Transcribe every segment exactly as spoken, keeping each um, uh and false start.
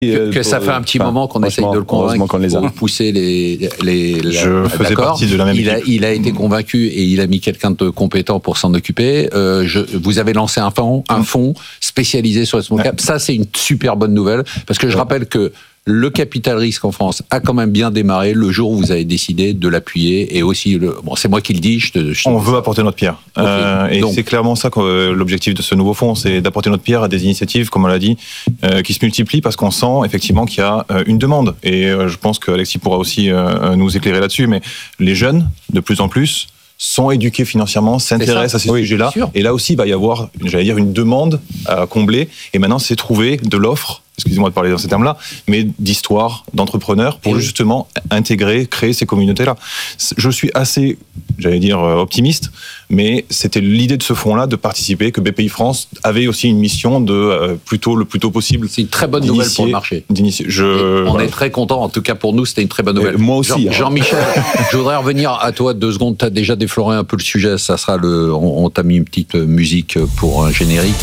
Que, que ça fait un petit enfin, moment qu'on essaye de le convaincre qu'on les a. Pour pousser les... les Je la, faisais d'accord. partie de la même il équipe. A, il a été convaincu et il a mis quelqu'un de compétent pour s'en occuper. Euh, je, vous avez lancé un fonds, un fonds spécialisé sur les small caps. Ouais. Ça, c'est une super bonne nouvelle parce que je ouais. rappelle que le capital risque en France a quand même bien démarré le jour où vous avez décidé de l'appuyer et aussi le. Bon, c'est moi qui le dis. Je te, je te On veut apporter notre pierre. Okay. Euh, et Donc, c'est clairement ça que euh, l'objectif de ce nouveau fonds, c'est d'apporter notre pierre à des initiatives, comme on l'a dit, euh, qui se multiplient parce qu'on sent effectivement qu'il y a euh, une demande. Et euh, je pense qu'Alexis pourra aussi euh, nous éclairer là-dessus. Mais les jeunes, de plus en plus, sont éduqués financièrement, s'intéressent à ces oui, sujets-là. Et là aussi, il va y avoir, j'allais dire, une demande à combler. Et maintenant, c'est trouver de l'offre, excusez-moi de parler dans ces termes-là, mais d'histoire, d'entrepreneurs, pour oui. justement intégrer, créer ces communautés-là. Je suis assez, j'allais dire, optimiste, mais c'était l'idée de ce fonds-là, de participer, que B P I France avait aussi une mission de, euh, plutôt le plus tôt possible. C'est une très bonne nouvelle pour le marché. Je, on voilà. est très content, en tout cas pour nous, c'était une très bonne nouvelle. Et moi aussi. Jean, Jean-Michel, je voudrais revenir à toi deux secondes, tu as déjà défloré un peu le sujet, ça sera le, on, on t'a mis une petite musique pour un générique.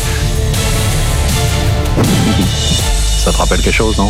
Ça te rappelle quelque chose, non?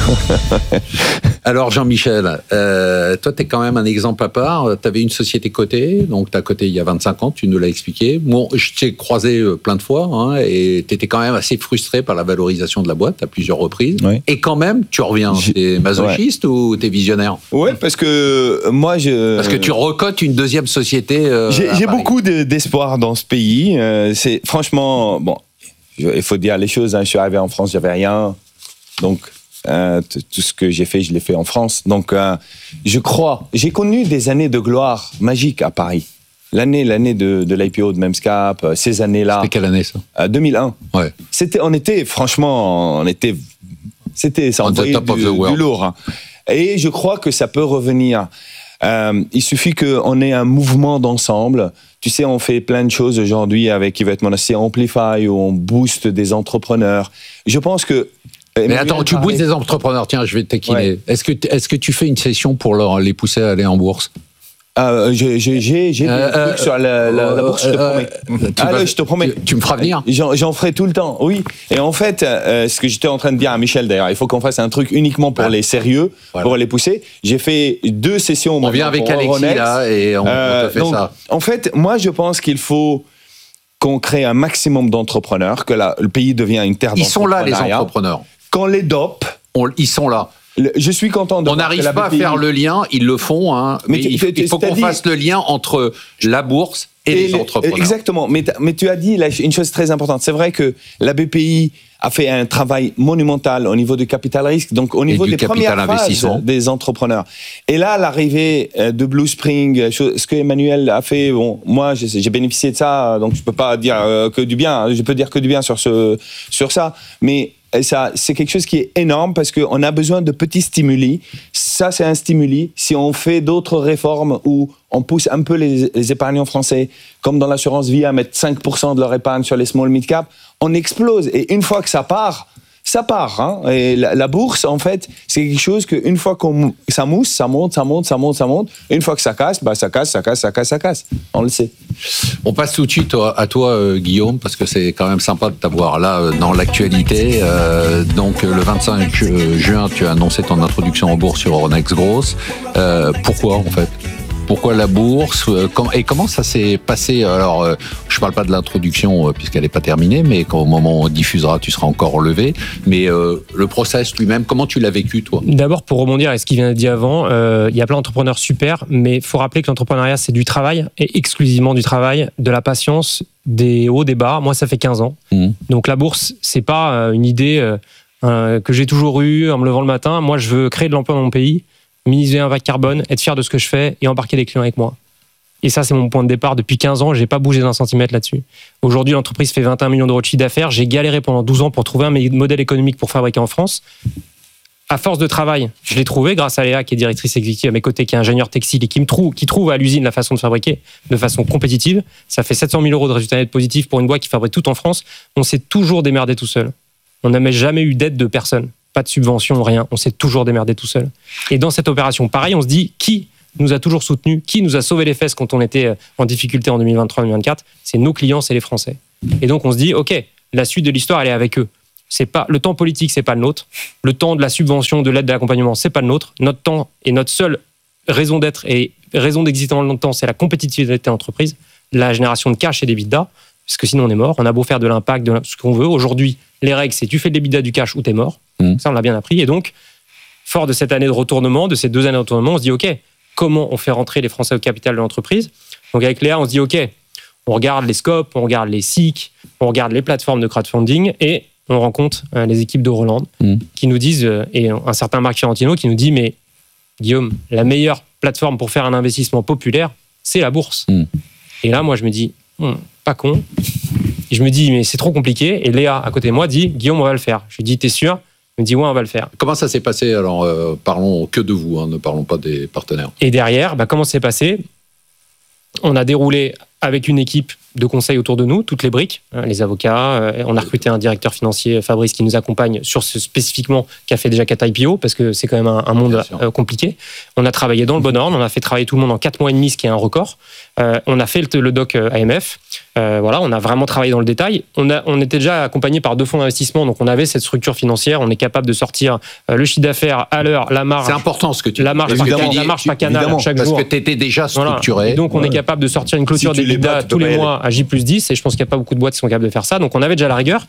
Alors Jean-Michel, euh, toi tu es quand même un exemple à part. Tu avais une société cotée, donc tu as coté il y a vingt-cinq ans, tu nous l'as expliqué. Bon, je t'ai croisé plein de fois hein, et tu étais quand même assez frustré par la valorisation de la boîte à plusieurs reprises. Oui. Et quand même, tu reviens. T'es masochiste ouais. ou t'es visionnaire? Ouais, parce que moi je... Parce que tu recotes une deuxième société. Euh, j'ai j'ai beaucoup de, d'espoir dans ce pays. Euh, c'est franchement, bon, il faut dire les choses. Hein, je suis arrivé en France, j'avais rien. Donc, euh, t- tout ce que j'ai fait, je l'ai fait en France. Donc, euh, je crois. J'ai connu des années de gloire magique à Paris. L'année, l'année de, de l'I P O de Memscap, euh, ces années-là. C'était quelle année, ça euh, deux mille un. Ouais. C'était, on était, franchement, on était... C'était, ça envoyait du, du lourd. Hein. Et je crois que ça peut revenir. Euh, il suffit qu'on ait un mouvement d'ensemble. Tu sais, on fait plein de choses aujourd'hui avec qui va être menacé Amplify, où on booste des entrepreneurs. Je pense que Mais attends, tu boostes des entrepreneurs, tiens, je vais te taquiner. Ouais. Est-ce que, est-ce que tu fais une session pour leur, les pousser à aller en bourse? Euh, j'ai j'ai, j'ai, j'ai euh, des euh, trucs sur la, la, la bourse, je te promets. Euh, ah, vas, là, je te promets. Tu, tu me feras venir? J'en, j'en ferai tout le temps, oui. Et en fait, euh, ce que j'étais en train de dire à Michel, d'ailleurs, il faut qu'on fasse un truc uniquement pour ah. les sérieux, voilà. pour les pousser. J'ai fait deux sessions. On vient avec Alexis, Euronext, là, et on, euh, on te fait donc, ça. En fait, moi, je pense qu'il faut qu'on crée un maximum d'entrepreneurs, que la, le pays devienne une terre d'entrepreneuriat. Ils sont là, les entrepreneurs. Qu'on les dope. On, ils sont là. Je suis content de On n'arrive pas B P I... à faire le lien, ils le font, hein, mais, mais tu, il, il faut qu'on dit... fasse le lien entre la bourse et, et les entrepreneurs. Exactement, mais, mais tu as dit là, une chose très importante. C'est vrai que la B P I a fait un travail monumental au niveau du capital risque, donc au niveau des premières phases des entrepreneurs. Et là, l'arrivée de Blue Spring, ce que Emmanuel a fait, bon, moi j'ai, j'ai bénéficié de ça, donc je peux pas dire que du bien, je peux dire que du bien sur, ce, sur ça, mais et ça, c'est quelque chose qui est énorme parce qu'on a besoin de petits stimuli. Ça, c'est un stimuli. Si on fait d'autres réformes où on pousse un peu les, les épargnants français, comme dans l'assurance vie, à mettre cinq pour cent de leur épargne sur les small mid-cap, on explose. Et une fois que ça part, ça part. Hein. Et la, la bourse, en fait, c'est quelque chose qu'une fois que ça mousse, ça monte, ça monte, ça monte, ça monte. Et une fois que ça casse, bah, ça casse, ça casse, ça casse, ça casse. On le sait. On passe tout de suite à toi, euh, Guillaume, parce que c'est quand même sympa de t'avoir là euh, dans l'actualité. Euh, donc, le vingt-cinq juin, tu as annoncé ton introduction en bourse sur Euronext Growth. Euh, pourquoi, en fait ? Pourquoi la bourse ? Et comment ça s'est passé ? Alors, je ne parle pas de l'introduction puisqu'elle n'est pas terminée, mais au moment où on diffusera, tu seras encore relevé. Mais euh, le process lui-même, comment tu l'as vécu, toi ? D'abord, pour rebondir à ce qui vient d'être dit avant, euh, il y a plein d'entrepreneurs super, mais il faut rappeler que l'entrepreneuriat, c'est du travail, et exclusivement du travail, de la patience, des hauts, des bas. Moi, ça fait quinze ans. Mmh. Donc la bourse, ce n'est pas une idée euh, que j'ai toujours eue en me levant le matin. Moi, je veux créer de l'emploi dans mon pays, minimiser l'impact carbone, être fier de ce que je fais et embarquer des clients avec moi. Et ça, c'est mon point de départ. Depuis quinze ans, je n'ai pas bougé d'un centimètre là-dessus. Aujourd'hui, l'entreprise fait vingt et un millions d'euros de chiffre d'affaires. J'ai galéré pendant douze ans pour trouver un modèle économique pour fabriquer en France. À force de travail, je l'ai trouvé grâce à Léa, qui est directrice exécutive à mes côtés, qui est ingénieure textile et qui me trouve, qui trouve à l'usine la façon de fabriquer de façon compétitive. Ça fait sept cent mille euros de résultats nets positifs pour une boîte qui fabrique tout en France. On s'est toujours démerdé tout seul. On n'a jamais eu d'aide de personne. Pas de subvention, rien. On s'est toujours démerdé tout seul. Et dans cette opération, pareil, on se dit, qui nous a toujours soutenus, qui nous a sauvé les fesses quand on était en difficulté en deux mille vingt-trois deux mille vingt-quatre ? C'est nos clients, c'est les Français. Et donc, on se dit, OK, la suite de l'histoire, elle est avec eux. c'est pas le temps politique, c'est pas le nôtre. Le temps de la subvention, de l'aide, de l'accompagnement, c'est pas le nôtre. Notre temps et notre seule raison d'être et raison d'exister dans le temps, c'est la compétitivité de l'entreprise, la génération de cash et d'EBITDA, parce que sinon on est mort. On a beau faire de l'impact, de ce qu'on veut. Aujourd'hui, les règles, c'est tu fais de l'EBITDA, du cash ou t'es mort. Mmh. Ça, on l'a bien appris. Et donc, fort de cette année de retournement, de ces deux années de retournement, on se dit, OK, comment on fait rentrer les Français au capital de l'entreprise? Donc avec Léa, on se dit, OK, on regarde les scopes, on regarde les S I C, on regarde les plateformes de crowdfunding et on rencontre euh, les équipes de Roland mmh. qui nous disent, euh, et un certain Marc Fiorentino qui nous dit, mais Guillaume, la meilleure plateforme pour faire un investissement populaire, c'est la bourse. Mmh. Et là, moi, je me dis, hm, pas con. Et je me dis, mais c'est trop compliqué. Et Léa, à côté de moi, dit, Guillaume, on va le faire. Je lui dis, t'es sûr? Il me dit, ouais, on va le faire. Comment ça s'est passé? Alors, euh, parlons que de vous, hein, ne parlons pas des partenaires. Et derrière, bah, comment ça s'est passé? On a déroulé avec une équipe de conseil autour de nous, toutes les briques, hein, les avocats. Euh, on a recruté un directeur financier, Fabrice, qui nous accompagne sur ce spécifiquement, qui a fait déjà quatre I P O, parce que c'est quand même un, un monde euh, compliqué. On a travaillé dans le bon ordre, on a fait travailler tout le monde en quatre mois et demi, ce qui est un record. Euh, on a fait le, le doc A M F. Euh, voilà, on a vraiment travaillé dans le détail. On, a, on était déjà accompagné par deux fonds d'investissement, donc on avait cette structure financière. On est capable de sortir euh, le chiffre d'affaires à l'heure, la marge. C'est important ce que tu la marge dis. Par, la marge par canal chaque parce jour. Parce que tu étais déjà structuré. Voilà. Et donc on ouais. est capable de sortir une clôture si d'EBITDA tous les mois à J plus dix, et je pense qu'il n'y a pas beaucoup de boîtes qui sont capables de faire ça. Donc on avait déjà la rigueur.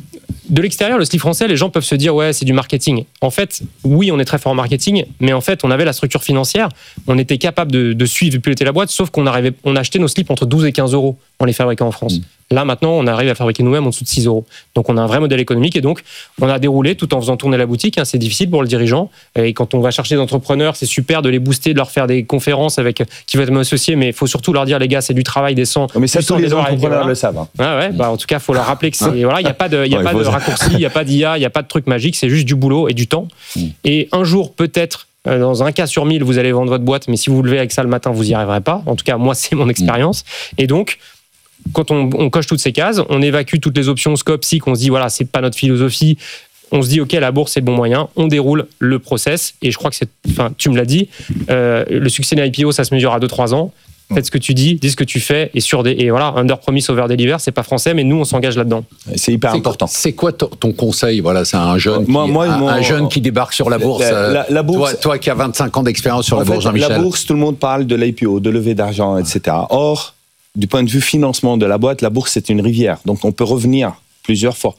De l'extérieur, le slip français, les gens peuvent se dire ouais, c'est du marketing. En fait, oui, on est très fort en marketing, mais en fait, on avait la structure financière, on était capable de, de suivre et piloter la boîte, sauf qu'on arrivait, on achetait nos slips entre douze et quinze euros en les fabriquant en France. Mmh. Là, maintenant, on arrive à fabriquer nous-mêmes en dessous de six euros. Donc, on a un vrai modèle économique et donc, on a déroulé tout en faisant tourner la boutique. Hein, c'est difficile pour le dirigeant. Et quand on va chercher des entrepreneurs, c'est super de les booster, de leur faire des conférences avec qui vont être associés, mais il faut surtout leur dire, les gars, c'est du travail décent. Mais ça, tous les entrepreneurs le savent. Hein. Ah ouais, bah, en tout cas, il faut leur rappeler que c'est, voilà, il n'y a pas de, y a ouais, pas de raccourci, il n'y a pas d'I A, il n'y a pas de truc magique, c'est juste du boulot et du temps. Mmh. Et un jour, peut-être, dans un cas sur mille, vous allez vendre votre boîte, mais si vous vous levez avec ça le matin, vous n'y arriverez pas. En tout cas, moi, c'est mon expérience. Mmh. Et donc, quand on, on coche toutes ces cases, on évacue toutes les options scope, si qu'on se dit, voilà, c'est pas notre philosophie. On se dit, OK, la bourse, c'est le bon moyen. On déroule le process. Et je crois que c'est, enfin, tu me l'as dit, euh, le succès d'un I P O, ça se mesure à deux trois ans. Faites ce que tu dis, dis ce que tu fais, et sur des, et voilà, under promise over deliver, c'est pas français, mais nous, on s'engage là-dedans. C'est hyper c'est important. Quoi, c'est quoi ton, ton conseil? Voilà, c'est un jeune, moi, qui, moi, un, moi, un jeune qui débarque sur la bourse. La, la, la bourse toi, toi qui as vingt-cinq ans d'expérience sur la fait, bourse, Jean-Michel. La bourse, tout le monde parle de l'I P O, de levée d'argent, et cetera. Or, du point de vue financement de la boîte, la bourse, c'est une rivière. Donc, on peut revenir plusieurs fois.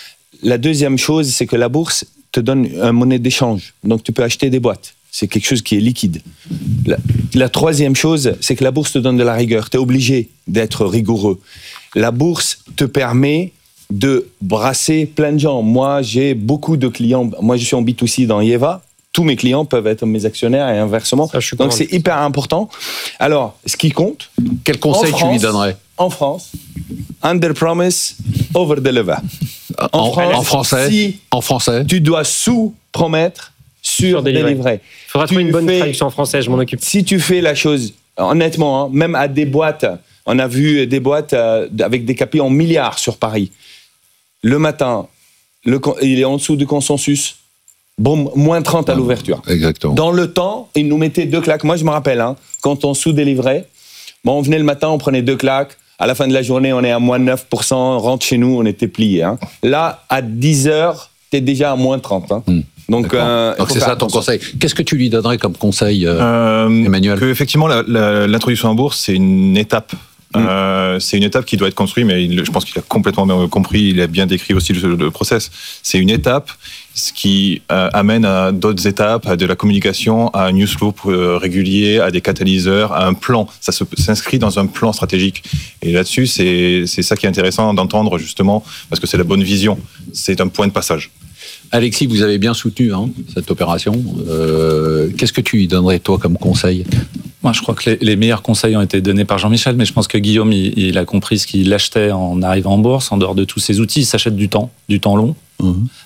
La deuxième chose, c'est que la bourse te donne une monnaie d'échange. Donc, tu peux acheter des boîtes. C'est quelque chose qui est liquide. La, la troisième chose, c'est que la bourse te donne de la rigueur. Tu es obligé d'être rigoureux. La bourse te permet de brasser plein de gens. Moi, j'ai beaucoup de clients. Moi, je suis en B deux C dans Yeva. Tous mes clients peuvent être mes actionnaires et inversement. Ça, donc, c'est hyper important. Alors, ce qui compte... Quel conseil tu lui donnerais? En France, under promise, over deliver. En, en, France, en français, si en français, tu dois sous-promettre, sur délivrer. Il faudra trouver une bonne fais, traduction en français, je m'en occupe. Si tu fais la chose, honnêtement, hein, même à des boîtes, on a vu des boîtes euh, avec des K P I en milliards sur Paris. Le matin, le, il est en dessous du consensus. Bon, moins trente à l'ouverture. Exactement. Dans le temps, ils nous mettaient deux claques. Moi, je me rappelle, hein, quand on sous-délivrait, bon, on venait le matin, on prenait deux claques. À la fin de la journée, on est à moins neuf pour cent. On rentre chez nous, on était pliés. Hein. Là, à dix heures, tu es déjà à moins trente. Hein. Hmm. Donc, euh, Donc c'est ça ton conseil. Qu'est-ce que tu lui donnerais comme conseil, euh, euh, Emmanuel? Que, effectivement, la, la, l'introduction en bourse, c'est une étape. Mmh. Euh, c'est une étape qui doit être construite, mais il, je pense qu'il a complètement compris, il a bien décrit aussi le, le process. C'est une étape, ce qui euh, amène à d'autres étapes, à de la communication, à un newsflow euh, régulier, à des catalyseurs, à un plan. Ça se, s'inscrit dans un plan stratégique. Et là-dessus, c'est, c'est ça qui est intéressant d'entendre, justement, parce que c'est la bonne vision. C'est un point de passage. Alexis, vous avez bien soutenu hein, cette opération. Euh, qu'est-ce que tu lui donnerais, toi, comme conseil? Moi, je crois que les, les meilleurs conseils ont été donnés par Jean-Michel, mais je pense que Guillaume, il, il a compris ce qu'il achetait en arrivant en bourse, en dehors de tous ces outils. Il s'achète du temps, du temps long. Mmh.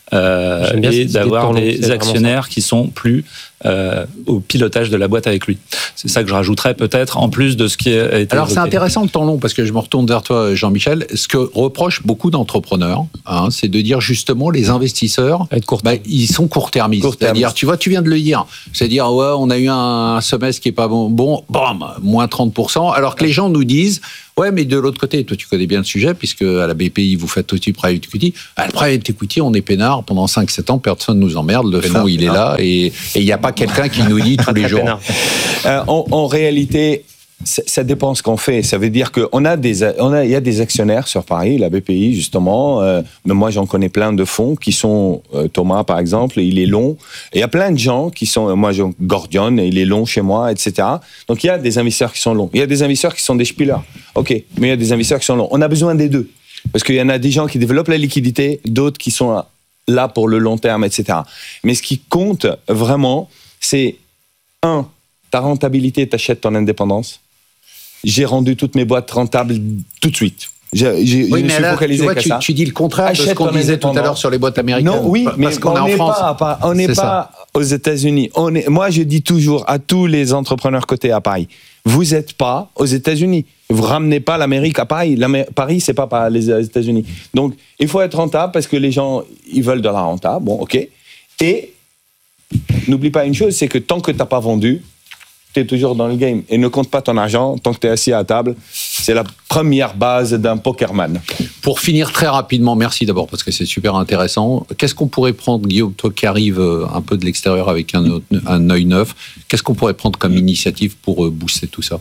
euh, et d'avoir des actionnaires qui sont plus euh, au pilotage de la boîte avec lui. C'est ça que je rajouterais peut-être, en plus de ce qui a été Alors évoqué. C'est intéressant le temps long, parce que je me retourne vers toi, Jean-Michel. Ce que reprochent beaucoup d'entrepreneurs, hein, c'est de dire justement les investisseurs, bah, ils sont court-termistes. Court C'est-à-dire, tu vois, tu viens de le dire, c'est-à-dire, ouais, on a eu un semestre qui est pas bon, bon, bam, moins trente pour cent, alors que les gens nous disent, ouais, mais de l'autre côté, toi tu connais bien le sujet, puisque à la B P I, vous faites aussi private equity. À la private equity, on est peinard pendant cinq sept ans, personne ne nous emmerde, le fonds il est là, et il n'y a pas quelqu'un qui nous dit tous les jours. Euh, en, en réalité, ça dépend ce qu'on fait. Ça veut dire qu'on a des, on a, il y a des actionnaires sur Paris, la B P I justement. Euh, mais moi, j'en connais plein de fonds qui sont euh, Thomas, par exemple, il est long. Et il y a plein de gens qui sont, moi, j'ai Gordion, il est long chez moi, et cetera. Donc il y a des investisseurs qui sont longs. Il y a des investisseurs qui sont des spielers. Ok, mais il y a des investisseurs qui sont longs. On a besoin des deux, parce qu'il y en a des gens qui développent la liquidité, d'autres qui sont là pour le long terme, et cetera. Mais ce qui compte vraiment, c'est un, ta rentabilité, t'achètes ton indépendance. J'ai rendu toutes mes boîtes rentables tout de suite. J'ai, j'ai, oui, je me mais suis là, focalisé tu, vois, que tu, ça. tu dis le contraire Achète de ce qu'on disait tout à l'heure sur les boîtes américaines. Non, oui, mais parce qu'on on est en n'est France. pas, on n'est pas ça. aux États-Unis. On est, moi, je dis toujours à tous les entrepreneurs cotés à Paris, vous n'êtes pas aux États-Unis. Vous ramenez pas l'Amérique à Paris. L'Amé- Paris, c'est pas, pas les États-Unis. Donc, il faut être rentable parce que les gens, ils veulent de la renta. Bon, ok. Et n'oublie pas une chose, c'est que tant que t'as pas vendu, tu es toujours dans le game. Et ne compte pas ton argent tant que tu es assis à table. C'est la première base d'un pokerman. Pour finir très rapidement, merci d'abord parce que c'est super intéressant. Qu'est-ce qu'on pourrait prendre, Guillaume, toi qui arrives un peu de l'extérieur avec un, autre, un œil neuf, qu'est-ce qu'on pourrait prendre comme initiative pour booster tout ça ?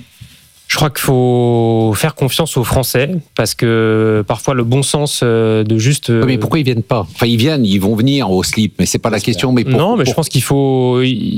Je crois qu'il faut faire confiance aux Français, parce que parfois le bon sens de juste... Mais pourquoi ils viennent pas ? Enfin, ils viennent, ils vont venir au slip, mais c'est pas la question. Mais pour, non, mais pour... je pense qu'il faut,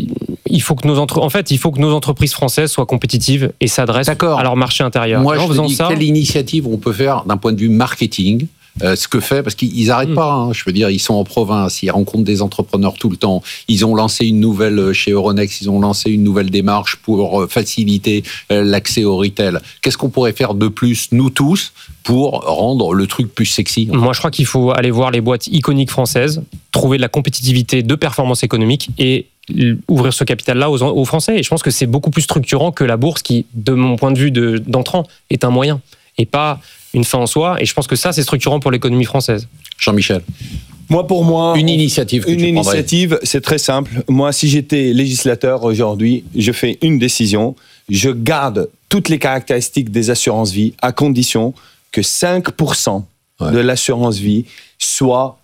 il faut que nos entre... en fait, il faut que nos entreprises françaises soient compétitives et s'adressent D'accord. à leur marché intérieur. Moi, en je te dis, ça... quelle initiative on peut faire d'un point de vue marketing ? Euh, ce que fait, parce qu'ils n'arrêtent mmh. pas, hein, je veux dire, ils sont en province, ils rencontrent des entrepreneurs tout le temps, ils ont lancé une nouvelle, chez Euronext, ils ont lancé une nouvelle démarche pour euh, faciliter euh, l'accès au retail. Qu'est-ce qu'on pourrait faire de plus, nous tous, pour rendre le truc plus sexy ? Moi, je crois qu'il faut aller voir les boîtes iconiques françaises, trouver de la compétitivité de performance économique et ouvrir ce capital-là aux, aux Français. Et je pense que c'est beaucoup plus structurant que la bourse qui, de mon point de vue de, d'entrant, est un moyen et pas une fin en soi, et je pense que ça, c'est structurant pour l'économie française. Jean-Michel. Moi, pour moi, une initiative. Que une tu initiative, c'est très simple. Moi, si j'étais législateur aujourd'hui, je fais une décision. Je garde toutes les caractéristiques des assurances-vie à condition que cinq pour cent ouais. de l'assurance-vie soit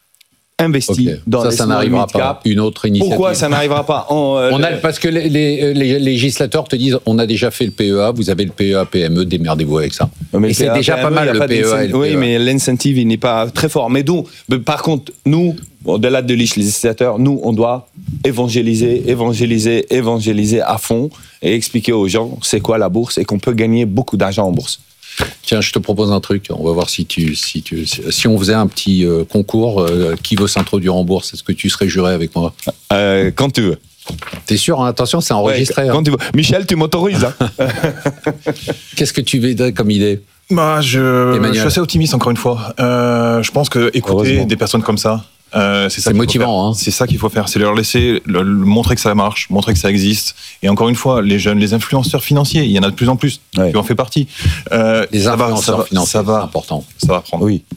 investi okay. dans ça, les ça n'arrivera pas. Une autre initiative. Pourquoi ça n'arrivera pas on, euh, on a, Parce que les, les, les législateurs te disent on a déjà fait le P E A, vous avez le P E A P M E, démerdez-vous avec ça. Mais et c'est déjà P M E, pas mal le P E A. Et le oui, P E A. Mais l'incentive il n'est pas très fort. Mais donc, par contre, nous, au-delà de les législateurs, nous, on doit évangéliser, évangéliser, évangéliser à fond et expliquer aux gens c'est quoi la bourse et qu'on peut gagner beaucoup d'argent en bourse. Tiens, je te propose un truc. On va voir si tu, si tu, si on faisait un petit euh, concours. Euh, qui veut s'introduire en bourse ? Est-ce que tu serais juré avec moi ? euh, Quand tu veux. T'es sûr, hein ? Attention, c'est enregistré. Ouais, quand hein. tu veux. Michel, tu m'autorises. Hein. Qu'est-ce que tu veux comme idée ? Bah, je, je suis assez optimiste encore une fois. Euh, je pense que écouter des personnes comme ça. Euh, c'est ça c'est motivant. Hein. C'est ça qu'il faut faire, c'est leur laisser, le, le, montrer que ça marche, montrer que ça existe. Et encore une fois, les jeunes, les influenceurs financiers, il y en a de plus en plus. Ouais. Tu en fais partie. Euh, les influenceurs va, financiers, ça va, c'est important. Ça va prendre. Oui.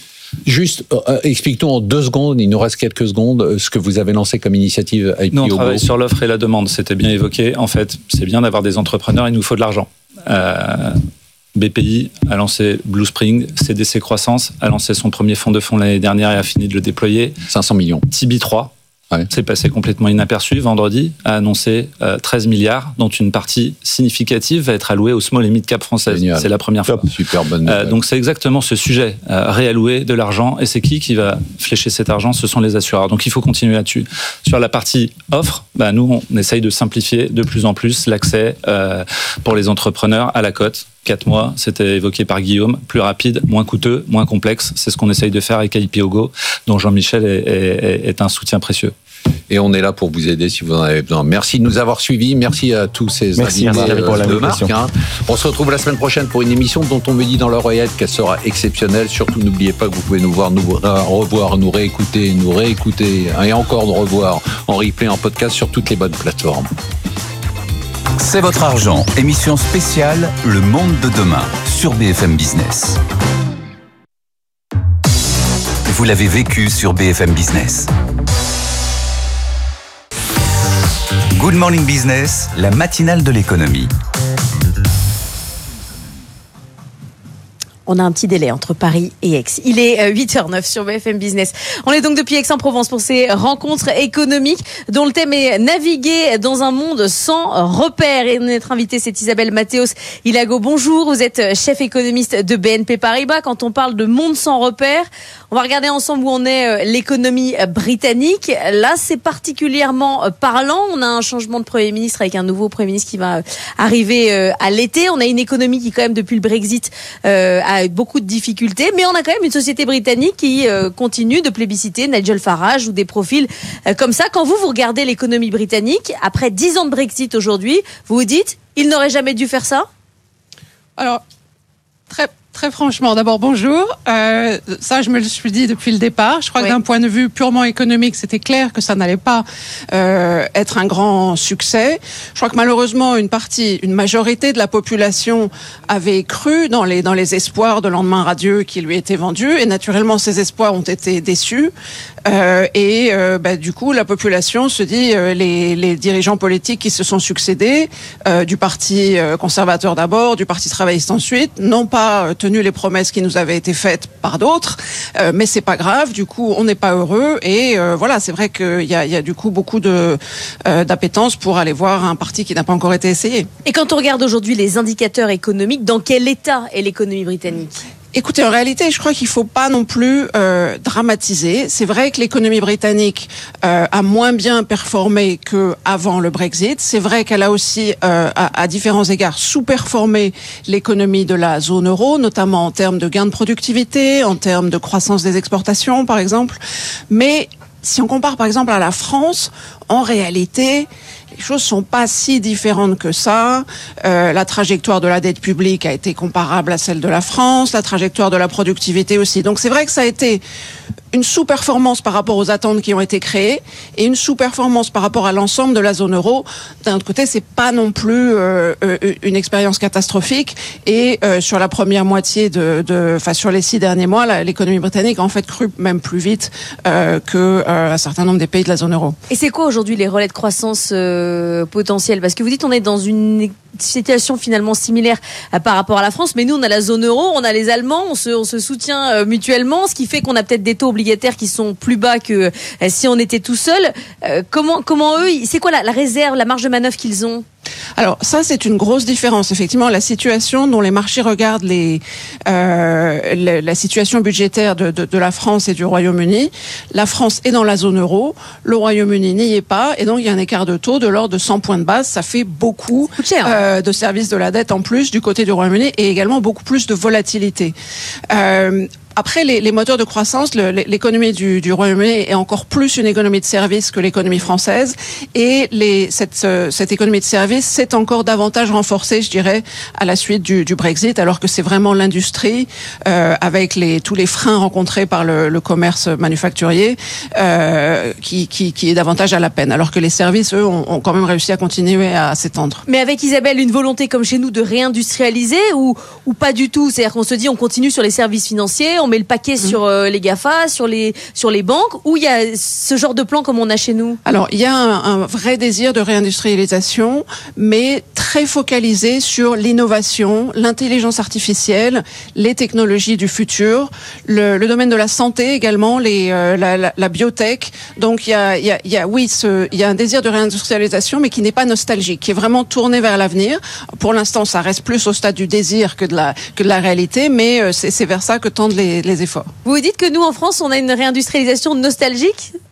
Juste, euh, explique-nous en deux secondes, il nous reste quelques secondes, ce que vous avez lancé comme initiative I P O. Nous, on travaille sur l'offre et la demande, c'était bien évoqué. En fait, c'est bien d'avoir des entrepreneurs, il nous faut de l'argent. Euh, B P I a lancé Blue Spring, C D C Croissance a lancé son premier fonds de fonds l'année dernière et a fini de le déployer. cinq cents millions. T B trois, ouais. c'est passé complètement inaperçu. Vendredi, a annoncé euh, treize milliards, dont une partie significative va être allouée aux small et mid cap françaises. Génial. C'est la première Top. fois. Super bonne euh, donc c'est exactement ce sujet, euh, réallouer de l'argent. Et c'est qui qui va flécher cet argent ? Ce sont les assureurs. Donc il faut continuer là-dessus. Sur la partie offre, bah, nous, on essaye de simplifier de plus en plus l'accès euh, pour les entrepreneurs à la cote. quatre mois, c'était évoqué par Guillaume, plus rapide, moins coûteux, moins complexe. C'est ce qu'on essaye de faire avec I P O Go, dont Jean-Michel est, est, est un soutien précieux. Et on est là pour vous aider si vous en avez besoin. Merci de nous avoir suivis. Merci à tous ces invités de marque. Hein. On se retrouve la semaine prochaine pour une émission dont on me dit dans l'oreillette qu'elle sera exceptionnelle. Surtout, n'oubliez pas que vous pouvez nous voir, nous revoir, nous réécouter, nous réécouter et encore nous revoir en replay, en podcast sur toutes les bonnes plateformes. C'est votre argent. Émission spéciale Le Monde de demain sur B F M Business. Vous l'avez vécu sur B F M Business. Good Morning Business, la matinale de l'économie. On a un petit délai entre Paris et Aix. Il est huit heures neuf sur B F M Business. On est donc depuis Aix-en-Provence pour ces rencontres économiques dont le thème est naviguer dans un monde sans repères. Et notre invité, c'est Isabelle Mathéos Ilago. Bonjour, vous êtes chef économiste de B N P Paribas. Quand on parle de monde sans repères, on va regarder ensemble où en est l'économie britannique. Là, c'est particulièrement parlant. On a un changement de Premier ministre avec un nouveau Premier ministre qui va arriver à l'été. On a une économie qui, quand même, depuis le Brexit, a beaucoup de difficultés, mais on a quand même une société britannique qui euh, continue de plébisciter Nigel Farage ou des profils euh, comme ça. Quand vous, vous regardez l'économie britannique, après dix ans de Brexit aujourd'hui, vous vous dites, il n'aurait jamais dû faire ça ? Alors, très, très franchement, d'abord, bonjour. Euh, ça, je me le suis dit depuis le départ. Je crois oui. que d'un point de vue purement économique, c'était clair que ça n'allait pas euh, être un grand succès. Je crois que malheureusement, une partie, une majorité de la population avait cru dans les, dans les espoirs de lendemain radieux qui lui étaient vendus. Et naturellement, ces espoirs ont été déçus. Euh, et euh, bah, du coup, la population se dit, euh, les, les dirigeants politiques qui se sont succédés, euh, du parti conservateur d'abord, du parti travailliste ensuite, n'ont pas tenu les promesses qui nous avaient été faites par d'autres, euh, mais c'est pas grave. Du coup, on n'est pas heureux. Et euh, voilà, c'est vrai qu'il y a, il y a du coup beaucoup de euh, d'appétence pour aller voir un parti qui n'a pas encore été essayé. Et quand on regarde aujourd'hui les indicateurs économiques, dans quel état est l'économie britannique ? Écoutez, en réalité, je crois qu'il faut pas non plus euh, dramatiser. C'est vrai que l'économie britannique euh, a moins bien performé qu'avant le Brexit. C'est vrai qu'elle a aussi, euh, à, à différents égards, sous-performé l'économie de la zone euro, notamment en termes de gains de productivité, en termes de croissance des exportations, par exemple. Mais si on compare, par exemple, à la France, en réalité, les choses sont pas si différentes que ça. Euh, la trajectoire de la dette publique a été comparable à celle de la France, la trajectoire de la productivité aussi. Donc c'est vrai que ça a été une sous-performance par rapport aux attentes qui ont été créées et une sous-performance par rapport à l'ensemble de la zone euro. D'un autre côté, c'est pas non plus euh, une expérience catastrophique. Et euh, sur la première moitié de, de, enfin sur les six derniers mois, là, l'économie britannique a en fait cru même plus vite euh, que euh, un certain nombre des pays de la zone euro. Et c'est quoi aujourd'hui les relais de croissance euh, potentiels ? Parce que vous dites on est dans une situation finalement similaire à, par rapport à la France, mais nous on a la zone euro, on a les Allemands, on se, on se soutient euh, mutuellement, ce qui fait qu'on a peut-être des taux obligataires qui sont plus bas que euh, si on était tout seul. Euh, comment, comment eux, c'est quoi la, la réserve, la marge de manœuvre qu'ils ont ? Alors ça, c'est une grosse différence. Effectivement, la situation dont les marchés regardent les, euh, la, la situation budgétaire de, de, de la France et du Royaume-Uni. La France est dans la zone euro, le Royaume-Uni n'y est pas, et donc il y a un écart de taux de l'ordre de cent points de base. Ça fait beaucoup euh, de services de la dette en plus du côté du Royaume-Uni et également beaucoup plus de volatilité. Euh, Après, les, les moteurs de croissance, le, l'économie du, du Royaume-Uni est encore plus une économie de service que l'économie française. Et les, cette, cette économie de service s'est encore davantage renforcée, je dirais, à la suite du, du Brexit, alors que c'est vraiment l'industrie, euh, avec les, tous les freins rencontrés par le, le commerce manufacturier, euh, qui, qui, qui est davantage à la peine. Alors que les services, eux, ont, ont quand même réussi à continuer à s'étendre. Mais avec Isabelle, une volonté comme chez nous de réindustrialiser ou, ou pas du tout ? C'est-à-dire qu'on se dit, on continue sur les services financiers, on met le paquet mmh. sur euh, les GAFA, sur les, sur les banques, ou il y a ce genre de plan comme on a chez nous ? Alors, il y a un, un vrai désir de réindustrialisation, mais très focalisé sur l'innovation, l'intelligence artificielle, les technologies du futur, le, le domaine de la santé également, les, euh, la, la, la biotech. Donc, il y a, il y a, il y a oui, ce, il y a un désir de réindustrialisation, mais qui n'est pas nostalgique, qui est vraiment tourné vers l'avenir. Pour l'instant, ça reste plus au stade du désir que de la, que de la réalité, mais c'est, c'est vers ça que tendent les les efforts. Vous dites que nous, en France, on a une réindustrialisation nostalgique ?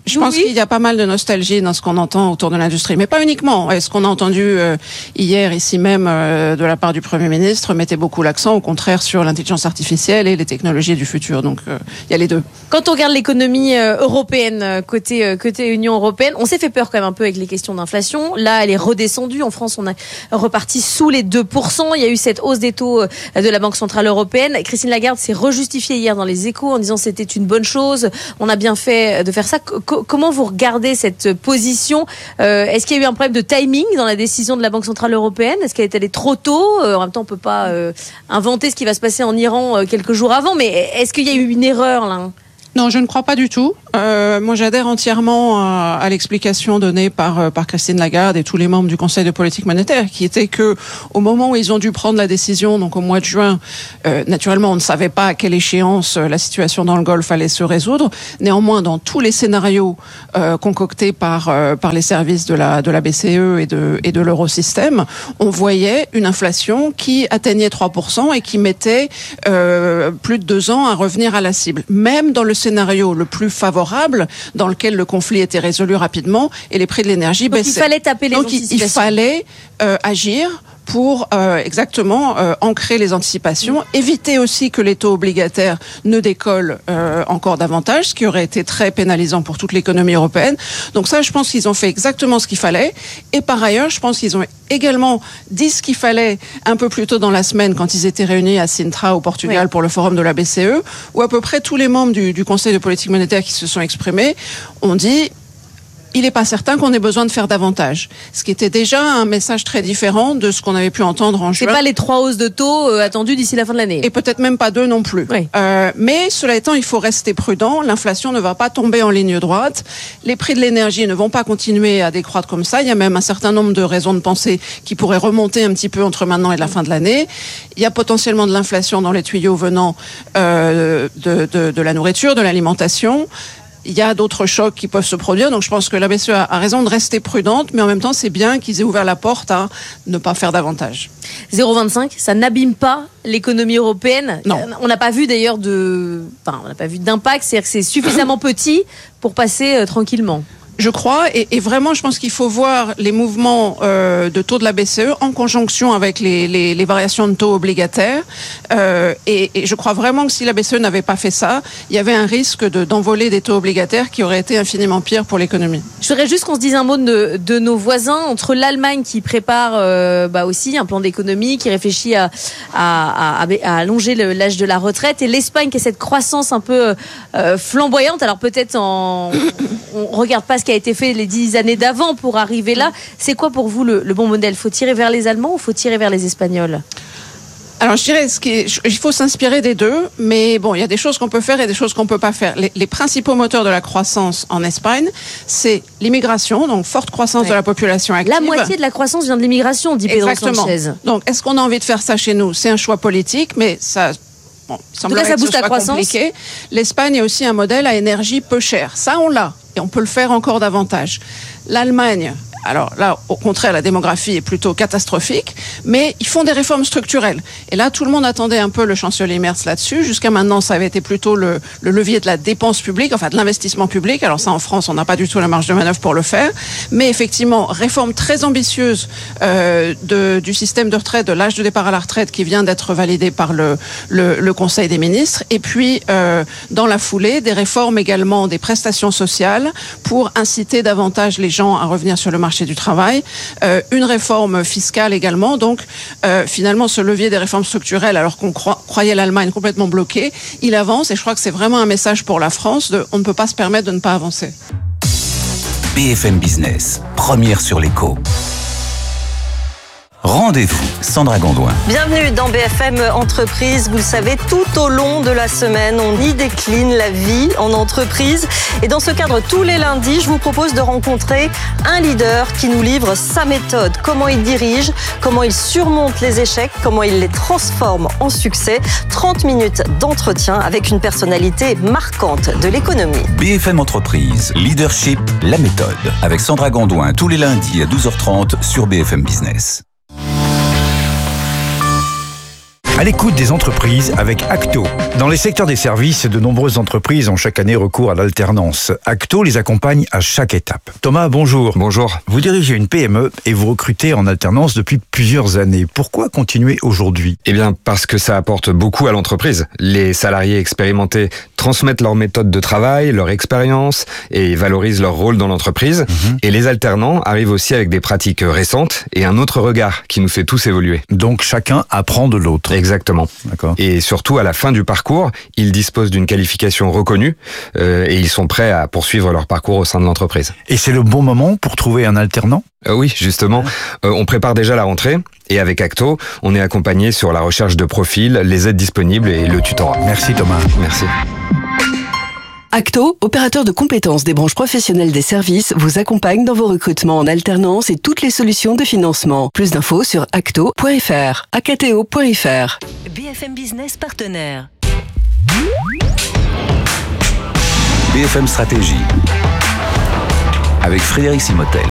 Je pense oui. qu'il y a pas mal de nostalgie dans ce qu'on entend autour de l'industrie, mais pas uniquement. Et ce qu'on a entendu euh, hier ici même euh, de la part du Premier ministre mettait beaucoup l'accent, au contraire, sur l'intelligence artificielle et les technologies du futur. Donc il euh, y a les deux. Quand on regarde l'économie euh, européenne, euh, côté euh, côté Union européenne, on s'est fait peur quand même un peu avec les questions d'inflation. Là, elle est redescendue. En France, on a reparti sous les deux pour cent. Il y a eu cette hausse des taux euh, de la Banque centrale européenne. Christine Lagarde s'est rejustifiée hier dans les Échos en disant que c'était une bonne chose. On a bien fait de faire ça. C- Comment vous regardez cette position ? euh, Est-ce qu'il y a eu un problème de timing dans la décision de la Banque centrale européenne ? Est-ce qu'elle est allée trop tôt ? euh, En même temps, on ne peut pas euh, inventer ce qui va se passer en Iran euh, quelques jours avant, mais est-ce qu'il y a eu une erreur là ? Non, je ne crois pas du tout. Euh, moi, j'adhère entièrement à, à l'explication donnée par par Christine Lagarde et tous les membres du Conseil de politique monétaire, qui était que au moment où ils ont dû prendre la décision, donc au mois de juin, euh, naturellement, on ne savait pas à quelle échéance euh, la situation dans le Golfe allait se résoudre. Néanmoins, dans tous les scénarios euh, concoctés par euh, par les services de la de la B C E et de et de l'Eurosystème, on voyait une inflation qui atteignait trois pour cent et qui mettait euh, plus de deux ans à revenir à la cible, même dans le scénario le plus favorable, dans lequel le conflit était résolu rapidement et les prix de l'énergie Donc baissaient. il fallait taper les Donc il, anticipations. il fallait euh, agir pour euh, exactement euh, ancrer les anticipations, éviter aussi que les taux obligataires ne décollent euh, encore davantage, ce qui aurait été très pénalisant pour toute l'économie européenne. Donc ça, je pense qu'ils ont fait exactement ce qu'il fallait. Et par ailleurs, je pense qu'ils ont également dit ce qu'il fallait un peu plus tôt dans la semaine quand ils étaient réunis à Sintra au Portugal oui. pour le forum de la B C E, où à peu près tous les membres du, du Conseil de politique monétaire qui se sont exprimés ont dit il n'est pas certain qu'on ait besoin de faire davantage. Ce qui était déjà un message très différent de ce qu'on avait pu entendre en juin. C'est pas les trois hausses de taux euh, attendues d'ici la fin de l'année. Et peut-être même pas deux non plus. Oui. Euh, mais cela étant, il faut rester prudent. L'inflation ne va pas tomber en ligne droite. Les prix de l'énergie ne vont pas continuer à décroître comme ça. Il y a même un certain nombre de raisons de penser qui pourraient remonter un petit peu entre maintenant et la fin de l'année. Il y a potentiellement de l'inflation dans les tuyaux venant euh, de, de, de la nourriture, de l'alimentation. Il y a d'autres chocs qui peuvent se produire, donc je pense que la B C E a raison de rester prudente, mais en même temps, c'est bien qu'ils aient ouvert la porte à ne pas faire davantage. zéro virgule vingt-cinq, ça n'abîme pas l'économie européenne. Non. On n'a pas vu d'ailleurs de, enfin, on n'a pas vu d'impact, c'est-à-dire que c'est suffisamment petit pour passer euh, tranquillement. Je crois, et, et vraiment, je pense qu'il faut voir les mouvements euh, de taux de la B C E en conjonction avec les, les, les variations de taux obligataires. Euh, et, et je crois vraiment que si la B C E n'avait pas fait ça, il y avait un risque de, d'envoler des taux obligataires qui aurait été infiniment pire pour l'économie. Je voudrais juste qu'on se dise un mot de, de nos voisins, entre l'Allemagne qui prépare euh, bah aussi un plan d'économie, qui réfléchit à, à, à, à allonger le, l'âge de la retraite, et l'Espagne qui a cette croissance un peu euh, flamboyante. Alors peut-être en, on regarde pas ce qui a été fait les dix années d'avant pour arriver là. C'est quoi pour vous le, le bon modèle ? Faut tirer vers les Allemands ou faut tirer vers les Espagnols ? Alors, je dirais, ce qui est, il faut s'inspirer des deux, mais bon, il y a des choses qu'on peut faire et des choses qu'on peut pas faire. Les, les principaux moteurs de la croissance en Espagne, c'est l'immigration, donc forte croissance ouais. de la population active. La moitié de la croissance vient de l'immigration, dit Pedro Sanchez. Donc, est-ce qu'on a envie de faire ça chez nous ? C'est un choix politique, mais ça... Bon, il semblerait ça que booste ce soit la croissance. Compliqué. L'Espagne est aussi un modèle à énergie peu chère. Ça, on l'a. Et on peut le faire encore davantage. L'Allemagne, alors là, au contraire, la démographie est plutôt catastrophique, mais ils font des réformes structurelles. Et là, tout le monde attendait un peu le chancelier Merz là-dessus. Jusqu'à maintenant, ça avait été plutôt le, le levier de la dépense publique, enfin de l'investissement public. Alors ça, en France, on n'a pas du tout la marge de manœuvre pour le faire. Mais effectivement, réforme très ambitieuse euh, de, du système de retraite, de l'âge de départ à la retraite qui vient d'être validé par le, le, le Conseil des ministres. Et puis, euh, dans la foulée, des réformes également des prestations sociales pour inciter davantage les gens à revenir sur le marché du travail, euh, une réforme fiscale également, donc euh, finalement ce levier des réformes structurelles, alors qu'on cro- croyait l'Allemagne complètement bloquée, il avance et je crois que c'est vraiment un message pour la France de on ne peut pas se permettre de ne pas avancer. B F M Business, première sur l'écho. Rendez-vous, Sandra Gondouin. Bienvenue dans B F M Entreprise. Vous le savez, tout au long de la semaine, on y décline la vie en entreprise. Et dans ce cadre, tous les lundis, je vous propose de rencontrer un leader qui nous livre sa méthode, comment il dirige, comment il surmonte les échecs, comment il les transforme en succès. trente minutes d'entretien avec une personnalité marquante de l'économie. B F M Entreprise, leadership, la méthode. Avec Sandra Gondouin, tous les lundis à douze heures trente sur B F M Business. À l'écoute des entreprises avec Acto. Dans les secteurs des services, de nombreuses entreprises ont chaque année recours à l'alternance. Acto les accompagne à chaque étape. Thomas, bonjour. Bonjour. Vous dirigez une P M E et vous recrutez en alternance depuis plusieurs années. Pourquoi continuer aujourd'hui ? Eh bien, parce que ça apporte beaucoup à l'entreprise. Les salariés expérimentés transmettent leur méthode de travail, leur expérience et valorisent leur rôle dans l'entreprise. Mmh. Et les alternants arrivent aussi avec des pratiques récentes et un autre regard qui nous fait tous évoluer. Donc chacun apprend de l'autre. Exactement. D'accord. Et surtout, à la fin du parcours, ils disposent d'une qualification reconnue euh, et ils sont prêts à poursuivre leur parcours au sein de l'entreprise. Et c'est le bon moment pour trouver un alternant ? euh, Oui, justement. Euh, on prépare déjà la rentrée et avec Acto, on est accompagné sur la recherche de profils, les aides disponibles et le tutorat. Merci Thomas. Merci. Acto, opérateur de compétences des branches professionnelles des services, vous accompagne dans vos recrutements en alternance et toutes les solutions de financement. Plus d'infos sur acto point f r, acto point f r. B F M Business partenaire. B F M Stratégie avec Frédéric Simotel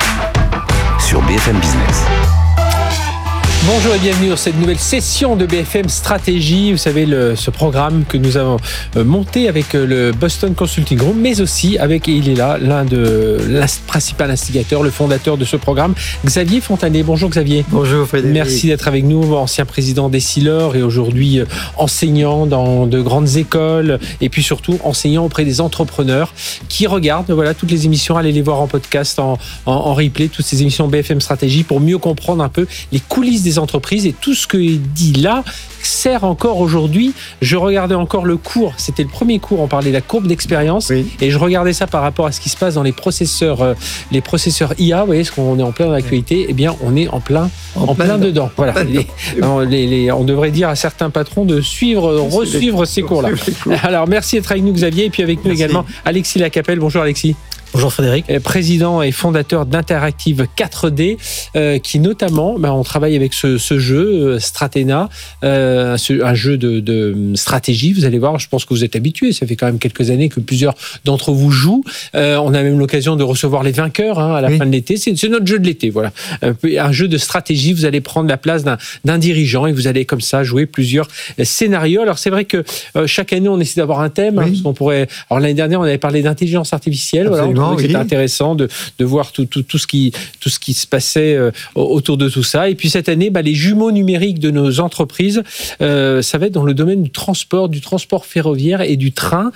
sur B F M Business. Bonjour et bienvenue dans cette nouvelle session de B F M Stratégie. Vous savez, le, ce programme que nous avons euh, monté avec euh, le Boston Consulting Group, mais aussi avec, et il est là, l'un de l'un principal instigateur, le fondateur de ce programme, Xavier Fontanet. Bonjour Xavier. Bonjour Frédéric. Merci d'être avec nous, ancien président d'Essilor et aujourd'hui euh, enseignant dans de grandes écoles et puis surtout enseignant auprès des entrepreneurs qui regardent voilà, toutes les émissions. Allez les voir en podcast, en, en, en replay, toutes ces émissions B F M Stratégie pour mieux comprendre un peu les coulisses des entreprises et tout ce que est dit là sert encore aujourd'hui. Je regardais encore le cours, c'était le premier cours, on parlait de la courbe d'expérience oui. Et je regardais ça par rapport à ce qui se passe dans les processeurs euh, les processeurs I A, vous voyez, ce qu'on est en plein dans l'actualité, eh bien on est en plein en, en plein, plein dedans. Voilà. Plein les, dedans. Les, les, on devrait dire à certains patrons de suivre, resuivre ces cours-là. Alors merci d'être avec nous Xavier et puis avec nous merci. Également Alexis Lacapelle. Bonjour Alexis. Bonjour Frédéric. Président et fondateur d'Interactive quatre D, euh, qui notamment, ben, on travaille avec ce, ce jeu, euh, Stratena, euh, ce, un jeu de, de stratégie. Vous allez voir, je pense que vous êtes habitués. Ça fait quand même quelques années que plusieurs d'entre vous jouent. Euh, on a même l'occasion de recevoir les vainqueurs hein, à la oui. fin de l'été. C'est, c'est notre jeu de l'été, voilà. Un, un jeu de stratégie. Vous allez prendre la place d'un, d'un dirigeant et vous allez comme ça jouer plusieurs scénarios. Alors c'est vrai que euh, chaque année on essaie d'avoir un thème. Oui. Hein, parce qu'on pourrait. Alors l'année dernière on avait parlé d'intelligence artificielle. Voilà. Oui. C'était intéressant de, de voir tout, tout, tout, ce qui, tout ce qui se passait euh, autour de tout ça. Et puis cette année, bah, les jumeaux numériques de nos entreprises, euh, ça va être dans le domaine du transport, du transport ferroviaire et du train.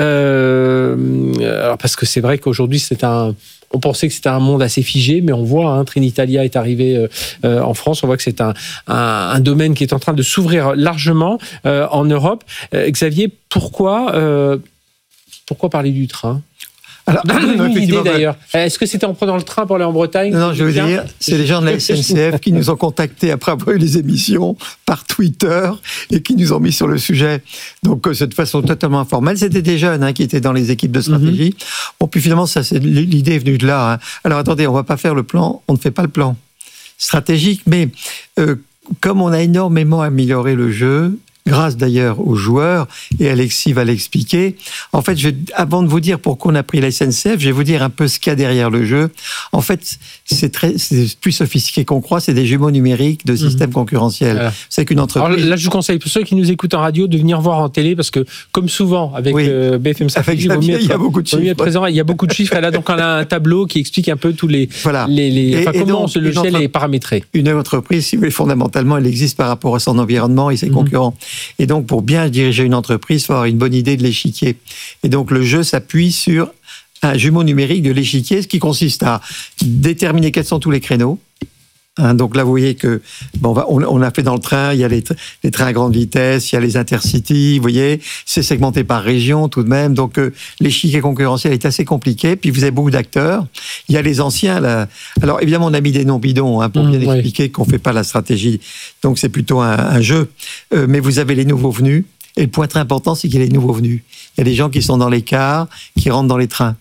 Euh, alors parce que c'est vrai qu'aujourd'hui, c'est un... On pensait que c'était un monde assez figé, mais on voit, hein, Trenitalia est arrivé euh, en France, on voit que c'est un, un, un domaine qui est en train de s'ouvrir largement euh, en Europe. Euh, Xavier, pourquoi, euh, pourquoi parler du train ? Alors, une idée d'ailleurs. Est-ce que c'était en prenant le train pour aller en Bretagne ? Non, je veux dire, c'est les gens de la S N C F qui nous ont contactés après avoir eu les émissions par Twitter et qui nous ont mis sur le sujet. Donc, c'est de façon totalement informelle. C'était des jeunes hein, qui étaient dans les équipes de stratégie. Mm-hmm. Bon, puis finalement, ça, c'est, l'idée est venue de là. Hein. Alors, attendez, on ne va pas faire le plan. On ne fait pas le plan stratégique, mais euh, comme on a énormément amélioré le jeu, grâce d'ailleurs aux joueurs, et Alexis va l'expliquer. En fait, je vais, avant de vous dire pourquoi on a pris la S N C F, je vais vous dire un peu ce qu'il y a derrière le jeu. En fait, c'est, très, c'est plus sophistiqué qu'on croit, c'est des jumeaux numériques de systèmes mmh. concurrentiels. Voilà. C'est qu'une entreprise... Alors là, je vous conseille, pour ceux qui nous écoutent en radio, de venir voir en télé, parce que, comme souvent, avec oui. euh, B F M Stratégie, il, il y a beaucoup de chiffres. Présent, il y a beaucoup de chiffres. Là, donc, on a un tableau qui explique un peu tous les... Voilà. les, les et, enfin, et comment donc, ce logiciel entre... est paramétré. Une entreprise, si vous voulez, fondamentalement, elle existe par rapport à son environnement et ses mmh. concurrents. Et donc, pour bien diriger une entreprise, il faut avoir une bonne idée de l'échiquier. Et donc, le jeu s'appuie sur un jumeau numérique de l'échiquier, ce qui consiste à déterminer quels sont tous les créneaux. Hein, donc là, vous voyez que bon, on, on a fait dans le train, il y a les, les trains à grande vitesse, il y a les intercities, vous voyez, c'est segmenté par région tout de même. Donc euh, l'échiquier concurrentiel est assez compliqué. Puis vous avez beaucoup d'acteurs. Il y a les anciens. Là. Alors évidemment, on a mis des noms bidons hein, pour mmh, bien oui. expliquer qu'on fait pas la stratégie. Donc c'est plutôt un, un jeu. Euh, mais vous avez les nouveaux venus. Et le point très important, c'est qu'il y a les nouveaux venus. Il y a des gens qui sont dans les cars, qui rentrent dans les trains.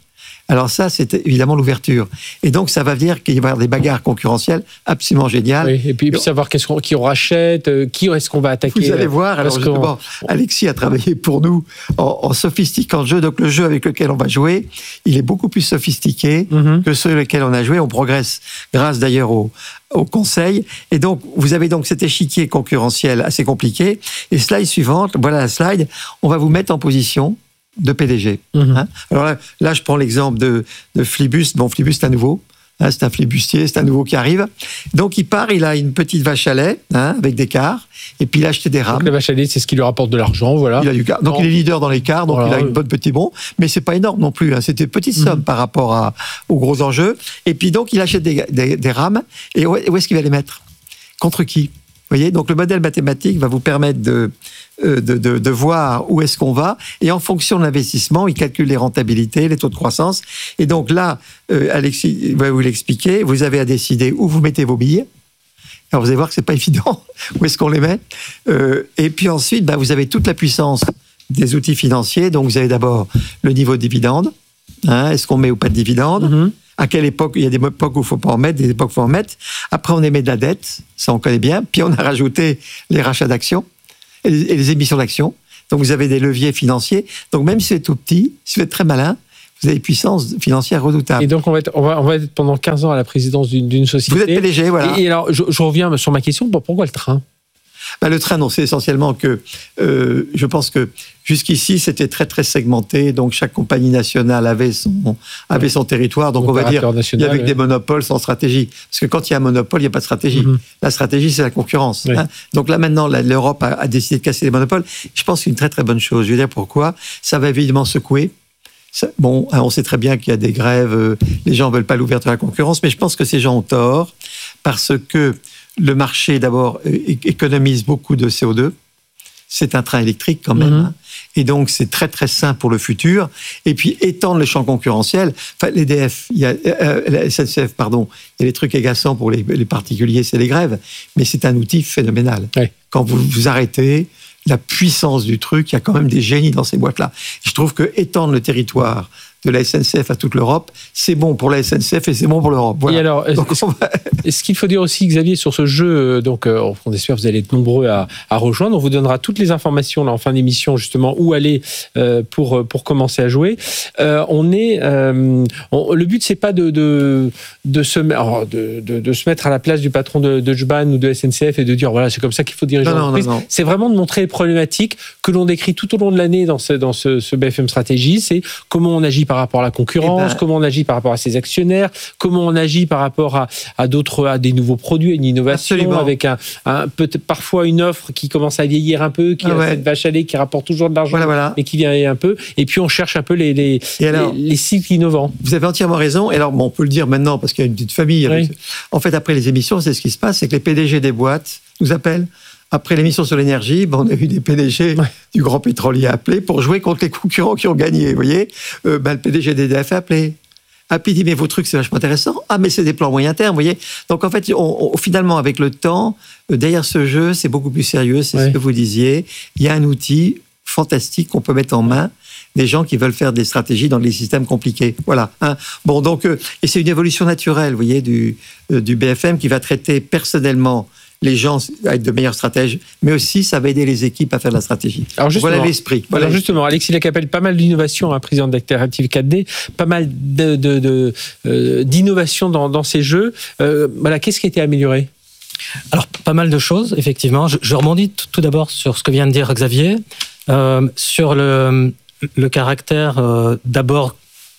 Alors ça, c'est évidemment l'ouverture. Et donc, ça va dire qu'il va y avoir des bagarres concurrentielles absolument géniales. Oui, et puis, puis savoir qu'est-ce qu'on, qui on rachète, qui est-ce qu'on va attaquer. Vous allez voir, alors justement, Alexis a travaillé pour nous en, en sophistiquant le jeu. Donc le jeu avec lequel on va jouer, il est beaucoup plus sophistiqué mm-hmm. que ceux avec lesquels on a joué. On progresse grâce d'ailleurs au, au conseil. Et donc, vous avez donc cet échiquier concurrentiel assez compliqué. Et slide suivante, voilà la slide, on va vous mettre en position de P D G. Mmh. Hein. Alors là, là, je prends l'exemple de, de Flibus. Bon, Flibus, c'est un nouveau. Hein, c'est un flibustier, c'est un nouveau qui arrive. Donc, il part, il a une petite vache à lait, hein, avec des cars, et puis il a acheté des rames. Donc, la vache à lait, c'est ce qui lui rapporte de l'argent, voilà. Il a du car. Donc, non. il est leader dans les cars, donc voilà. il a une bonne petit bon. Mais c'est pas énorme non plus. Hein. C'était une petite somme mmh. par rapport à, aux gros enjeux. Et puis, donc, il achète des, des, des rames. Et où est-ce qu'il va les mettre? Contre qui? Vous voyez, donc le modèle mathématique va vous permettre de, de, de, de voir où est-ce qu'on va. Et en fonction de l'investissement, il calcule les rentabilités, les taux de croissance. Et donc là, euh, Alexis va vous l'expliquer. Vous avez à décider où vous mettez vos billes. Alors vous allez voir que c'est pas évident. Où est-ce qu'on les met? euh, Et puis ensuite, bah, vous avez toute la puissance des outils financiers. Donc vous avez d'abord le niveau de dividende. Hein, est-ce qu'on met ou pas de dividende? Mm-hmm. À quelle époque? Il y a des époques où il ne faut pas en mettre, des époques où il faut en mettre. Après, on émet de la dette, ça on connaît bien. Puis on a rajouté les rachats d'actions et les, et les émissions d'actions. Donc vous avez des leviers financiers. Donc même si vous êtes tout petit, si vous êtes très malin, vous avez une puissance financière redoutable. Et donc on va être, on va, on va être pendant quinze ans à la présidence d'une, d'une société. Vous êtes P D G, voilà. Et, et alors, je, je reviens sur ma question. Pourquoi le train? Ben, le train, non, c'est essentiellement que euh, je pense que jusqu'ici, c'était très, très segmenté. Donc, chaque compagnie nationale avait son, avait son territoire. Donc, on va dire il y avait ouais. des monopoles sans stratégie. Parce que quand il y a un monopole, il n'y a pas de stratégie. Mm-hmm. La stratégie, c'est la concurrence. Ouais. Hein. Donc là, maintenant, la, l'Europe a, a décidé de casser les monopoles. Je pense que c'est une très, très bonne chose. Je veux dire pourquoi. Ça va évidemment secouer. Ça, bon, on sait très bien qu'il y a des grèves. Euh, les gens ne veulent pas l'ouverture à la concurrence. Mais je pense que ces gens ont tort. Parce que le marché, d'abord, économise beaucoup de C O deux. C'est un train électrique quand même. Mmh. Hein. Et donc, c'est très, très sain pour le futur. Et puis, étendre le champ concurrentiel. Enfin, l'E D F, il y a, euh, la S N C F, pardon, il y a des trucs agaçants pour les, les particuliers, c'est les grèves. Mais c'est un outil phénoménal. Oui. Quand vous vous arrêtez, la puissance du truc, il y a quand même des génies dans ces boîtes-là. Je trouve que étendre le territoire de la S N C F à toute l'Europe, c'est bon pour la S N C F et c'est bon pour l'Europe. Voilà. Et alors, donc, est-ce, va... est-ce qu'il faut dire aussi, Xavier, sur ce jeu, donc euh, on espère que vous allez être nombreux à, à rejoindre, on vous donnera toutes les informations là, en fin d'émission, justement, où aller euh, pour, pour commencer à jouer. Euh, on est, euh, on, le but, c'est pas de, de, de, se, alors, de, de, de se mettre à la place du patron de, de Jban ou de S N C F et de dire, voilà, c'est comme ça qu'il faut diriger l'entreprise. C'est vraiment de montrer les problématiques que l'on décrit tout au long de l'année dans ce, dans ce, ce B F M Stratégie, c'est comment on agit par rapport à la concurrence, eh ben, comment on agit par rapport à ses actionnaires, comment on agit par rapport à, à d'autres, à des nouveaux produits, à une innovation, absolument. Avec un, un peut-être parfois une offre qui commence à vieillir un peu, qui ah a ouais. cette vache à lait qui rapporte toujours de l'argent, voilà, voilà. mais qui vient un peu. Et puis on cherche un peu les les, alors, les, les cycles innovants. Vous avez entièrement raison. Et alors bon, on peut le dire maintenant parce qu'il y a une petite famille. Avec... Oui. En fait, après les émissions, c'est ce qui se passe, c'est que les P D G des boîtes nous appellent. Après l'émission sur l'énergie, ben on a eu des P D G ouais. du grand pétrolier appelés pour jouer contre les concurrents qui ont gagné. Vous voyez, euh, ben le P D G d'E D F a appelé. Ah, puis il dit, mais vos trucs, c'est vachement intéressant. Ah, mais c'est des plans moyen terme, vous voyez. Donc, en fait, on, on, finalement, avec le temps, euh, derrière ce jeu, c'est beaucoup plus sérieux, c'est ouais. ce que vous disiez. Il y a un outil fantastique qu'on peut mettre en main des gens qui veulent faire des stratégies dans des systèmes compliqués. Voilà. Hein. Bon, donc, euh, et c'est une évolution naturelle, vous voyez, du, euh, du B F M qui va traiter personnellement les gens à être de meilleurs stratèges, mais aussi ça va aider les équipes à faire de la stratégie. Alors voilà l'esprit. Voilà alors justement, Alexis Lacapelle, pas mal d'innovations, hein, président d'Interactive quatre D, pas mal de, de, de, euh, d'innovations dans, dans ces jeux. Euh, voilà, qu'est-ce qui a été amélioré ? Alors, pas mal de choses, effectivement. Je, je rebondis tout, tout d'abord sur ce que vient de dire Xavier, euh, sur le, le caractère euh, d'abord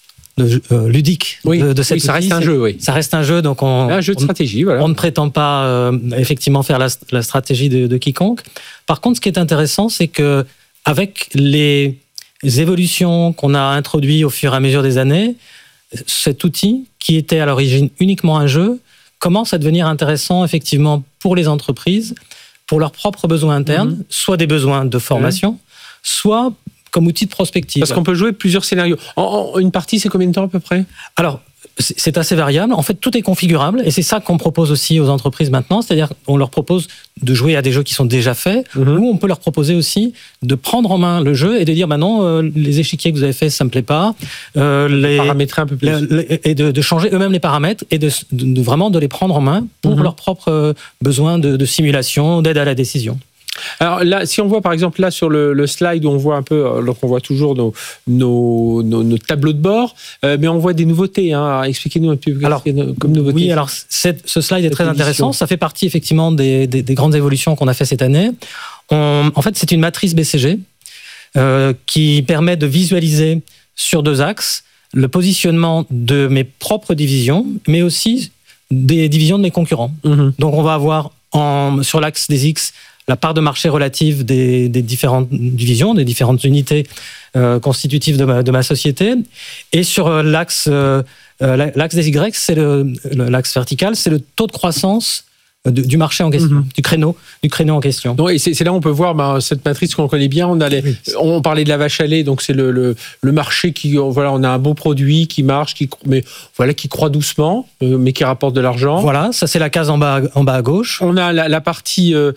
de, euh, ludique oui, de, de cette oui, ça reste un jeu, oui. Ça reste un jeu, donc on, un jeu de stratégie, on, voilà. on ne prétend pas euh, effectivement faire la, la stratégie de, de quiconque. Par contre, ce qui est intéressant, c'est que avec les évolutions qu'on a introduites au fur et à mesure des années, cet outil, qui était à l'origine uniquement un jeu, commence à devenir intéressant effectivement pour les entreprises, pour leurs propres besoins internes, mmh. soit des besoins de formation, mmh. soit comme outil de prospective. Parce qu'on peut jouer plusieurs scénarios. En, en, une partie, c'est combien de temps à peu près ? Alors, c'est assez variable. En fait, tout est configurable et c'est ça qu'on propose aussi aux entreprises maintenant. C'est-à-dire qu'on leur propose de jouer à des jeux qui sont déjà faits mmh. ou on peut leur proposer aussi de prendre en main le jeu et de dire bah non, euh, les échiquiers que vous avez faits, ça me plaît pas. Euh, les, paramétrer un peu plus. Les, les, et de, de changer eux-mêmes les paramètres et de, de, de vraiment de les prendre en main pour mmh. leurs propres besoins de, de simulation, d'aide à la décision. Alors là, si on voit par exemple là sur le, le slide où on voit un peu, donc on voit toujours nos, nos, nos, nos tableaux de bord, euh, mais on voit des nouveautés. Hein. Expliquez-nous un peu alors, comme nouveauté. Oui, alors cette, ce slide est très édition. intéressant. Ça fait partie effectivement des, des, des grandes évolutions qu'on a fait cette année. On, en fait, c'est une matrice B C G euh, qui permet de visualiser sur deux axes le positionnement de mes propres divisions, mais aussi des divisions de mes concurrents. Mmh. Donc on va avoir en, sur l'axe des X la part de marché relative des, des différentes divisions, des différentes unités euh, constitutives de ma, de ma société. Et sur l'axe, euh, l'axe des Y, c'est le, l'axe vertical, c'est le taux de croissance du marché en question, mm-hmm. du créneau, du créneau en question. Non, et c'est, c'est là où on peut voir ben, cette matrice qu'on connaît bien. On a les, oui. on parlait de la vache à lait, donc c'est le, le, le marché qui, voilà, on a un beau produit qui marche, qui, mais voilà, qui croît doucement, euh, mais qui rapporte de l'argent. Voilà, ça c'est la case en bas, en bas à gauche. On a la, la partie, euh,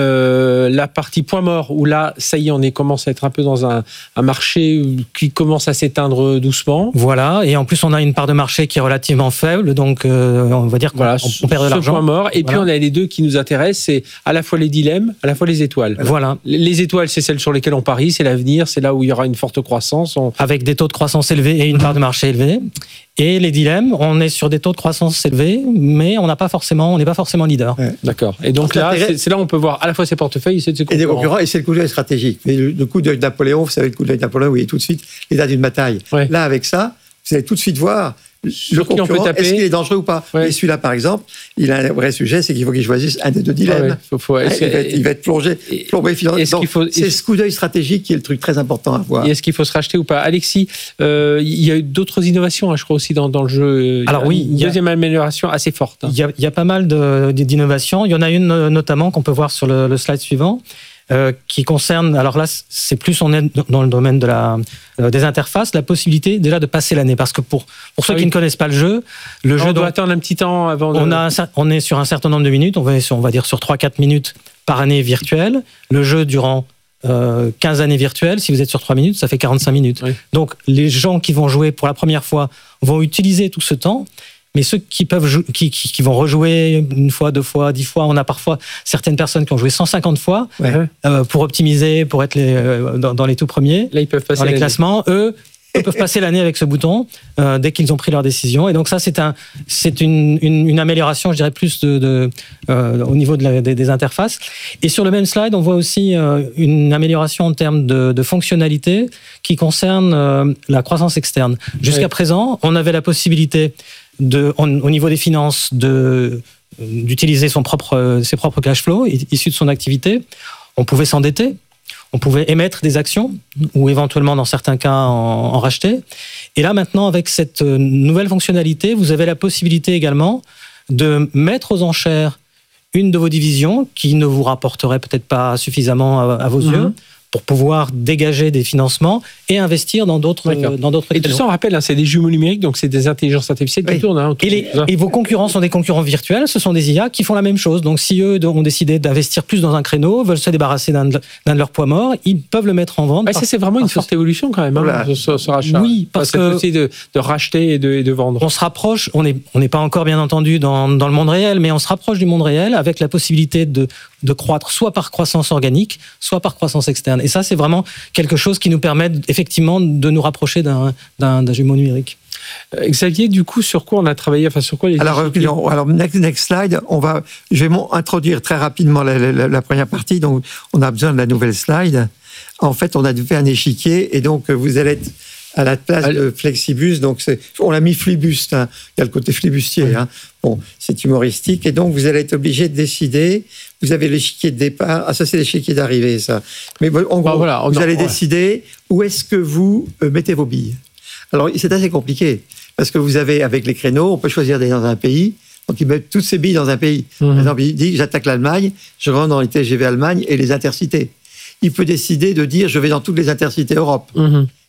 euh, la partie point mort où là, ça y est, on est commence à être un peu dans un, un marché qui commence à s'éteindre doucement. Voilà, et en plus on a une part de marché qui est relativement faible, donc euh, on va dire qu'on voilà, on perd de l'argent. Point mort, et voilà. Puis on a les deux qui nous intéressent, c'est à la fois les dilemmes, à la fois les étoiles. Voilà. Les étoiles, c'est celles sur lesquelles on parie, c'est l'avenir, c'est là où il y aura une forte croissance. On... Avec des taux de croissance élevés et une part de marché élevée. Et les dilemmes, on est sur des taux de croissance élevés, mais on n'a pas forcément, on n'est pas forcément leader. Ouais. D'accord. Et donc là, c'est, c'est là où on peut voir à la fois ses portefeuilles et ses concurrents. Et des concurrents, et c'est le coup d'œil stratégique. Mais le, le coup d'œil de Napoléon, vous savez, le coup d'œil de Napoléon, vous voyez tout de suite l'état d'une bataille. Ouais. Là, avec ça, vous allez tout de suite voir le concurrent, est-ce qu'il est dangereux ou pas. Ouais. Et celui-là, par exemple, il a un vrai sujet, c'est qu'il faut qu'il choisisse un des deux dilemmes. Ah ouais, faut, faut, il, va être, il va être plongé, plombé finalement. Faut, c'est ce coup d'œil stratégique qui est le truc très important à voir. Et est-ce qu'il faut se racheter ou pas? Alexis, euh, il y a eu d'autres innovations, hein, je crois, aussi dans, dans le jeu. Alors oui, une deuxième a... amélioration assez forte. Hein. Il, y a, il y a pas mal de, d'innovations. Il y en a une notamment qu'on peut voir sur le, le slide suivant. Euh, qui concerne, alors là, c'est plus on est dans le domaine de la, euh, des interfaces, la possibilité déjà de passer l'année. Parce que pour, pour ceux ah oui. qui ne connaissent pas le jeu, le on jeu doit, doit attendre un petit temps avant de... On, a un, on est sur un certain nombre de minutes, on va, sur, on va dire sur trois à quatre minutes par année virtuelle. Le jeu durant euh, quinze années virtuelles, si vous êtes sur trois minutes, ça fait quarante-cinq minutes. Oui. Donc les gens qui vont jouer pour la première fois vont utiliser tout ce temps. Mais ceux qui peuvent jou- qui, qui, qui vont rejouer une fois, deux fois, dix fois, on a parfois certaines personnes qui ont joué cent cinquante fois ouais. euh, pour optimiser, pour être les, euh, dans, dans les tout premiers, là, ils peuvent passer dans les classements. Eux, eux peuvent passer l'année avec ce bouton euh, dès qu'ils ont pris leur décision. Et donc ça, c'est un, c'est une, une, une amélioration, je dirais plus de, de euh, au niveau de la, des, des interfaces. Et sur le même slide, on voit aussi euh, une amélioration en termes de, de fonctionnalité qui concerne euh, la croissance externe. Jusqu'à ouais. présent, on avait la possibilité De, on, au niveau des finances, de, d'utiliser son propre, ses propres cash flows issus de son activité. On pouvait s'endetter, on pouvait émettre des actions ou éventuellement, dans certains cas, en, en racheter. Et là, maintenant, avec cette nouvelle fonctionnalité, vous avez la possibilité également de mettre aux enchères une de vos divisions qui ne vous rapporterait peut-être pas suffisamment à, à vos mmh. yeux, pour pouvoir dégager des financements et investir dans d'autres euh, dans d'autres et tout ça on rappelle hein, c'est des jumeaux numériques, donc c'est des intelligences artificielles qui oui. tournent hein, et, les, et vos concurrents sont des concurrents virtuels, ce sont des I A qui font la même chose. Donc si eux ont décidé d'investir plus dans un créneau, veulent se débarrasser d'un de, d'un de leurs poids morts, ils peuvent le mettre en vente. Ah, ça c'est vraiment une forte évolution quand même hein, voilà. ce, ce rachat. Oui, parce que c'est de, de racheter et de, et de vendre. On se rapproche, on n'est on n'est pas encore bien entendu dans dans le monde réel, mais on se rapproche du monde réel avec la possibilité de de croître soit par croissance organique, soit par croissance externe. Et ça, c'est vraiment quelque chose qui nous permet effectivement de nous rapprocher d'un, d'un, d'un jumeau numérique. Euh, Xavier, du coup, sur quoi on a travaillé, enfin sur quoi les alors, euh, alors next, next slide, on va, je vais introduire très rapidement la, la, la première partie. Donc, on a besoin de la nouvelle slide. En fait, on a fait un échiquier, et donc vous allez être à la place de Flexibus, donc c'est, on l'a mis Flibuste, hein. Il y a le côté flibustier. Oui. Hein. Bon, c'est humoristique, et donc vous allez être obligé de décider. Vous avez l'échiquier de départ, ah ça c'est l'échiquier d'arrivée, ça. Mais en gros, ah, voilà, vous non, allez ouais. décider où est-ce que vous mettez vos billes. Alors c'est assez compliqué, parce que vous avez, avec les créneaux, on peut choisir d'aller dans un pays, donc ils mettent toutes ces billes dans un pays. Mmh. Par exemple, il dit, j'attaque l'Allemagne, je rentre dans les T G V Allemagne et les intercités. Il peut décider de dire, je vais dans toutes les intercités Europe. Mmh.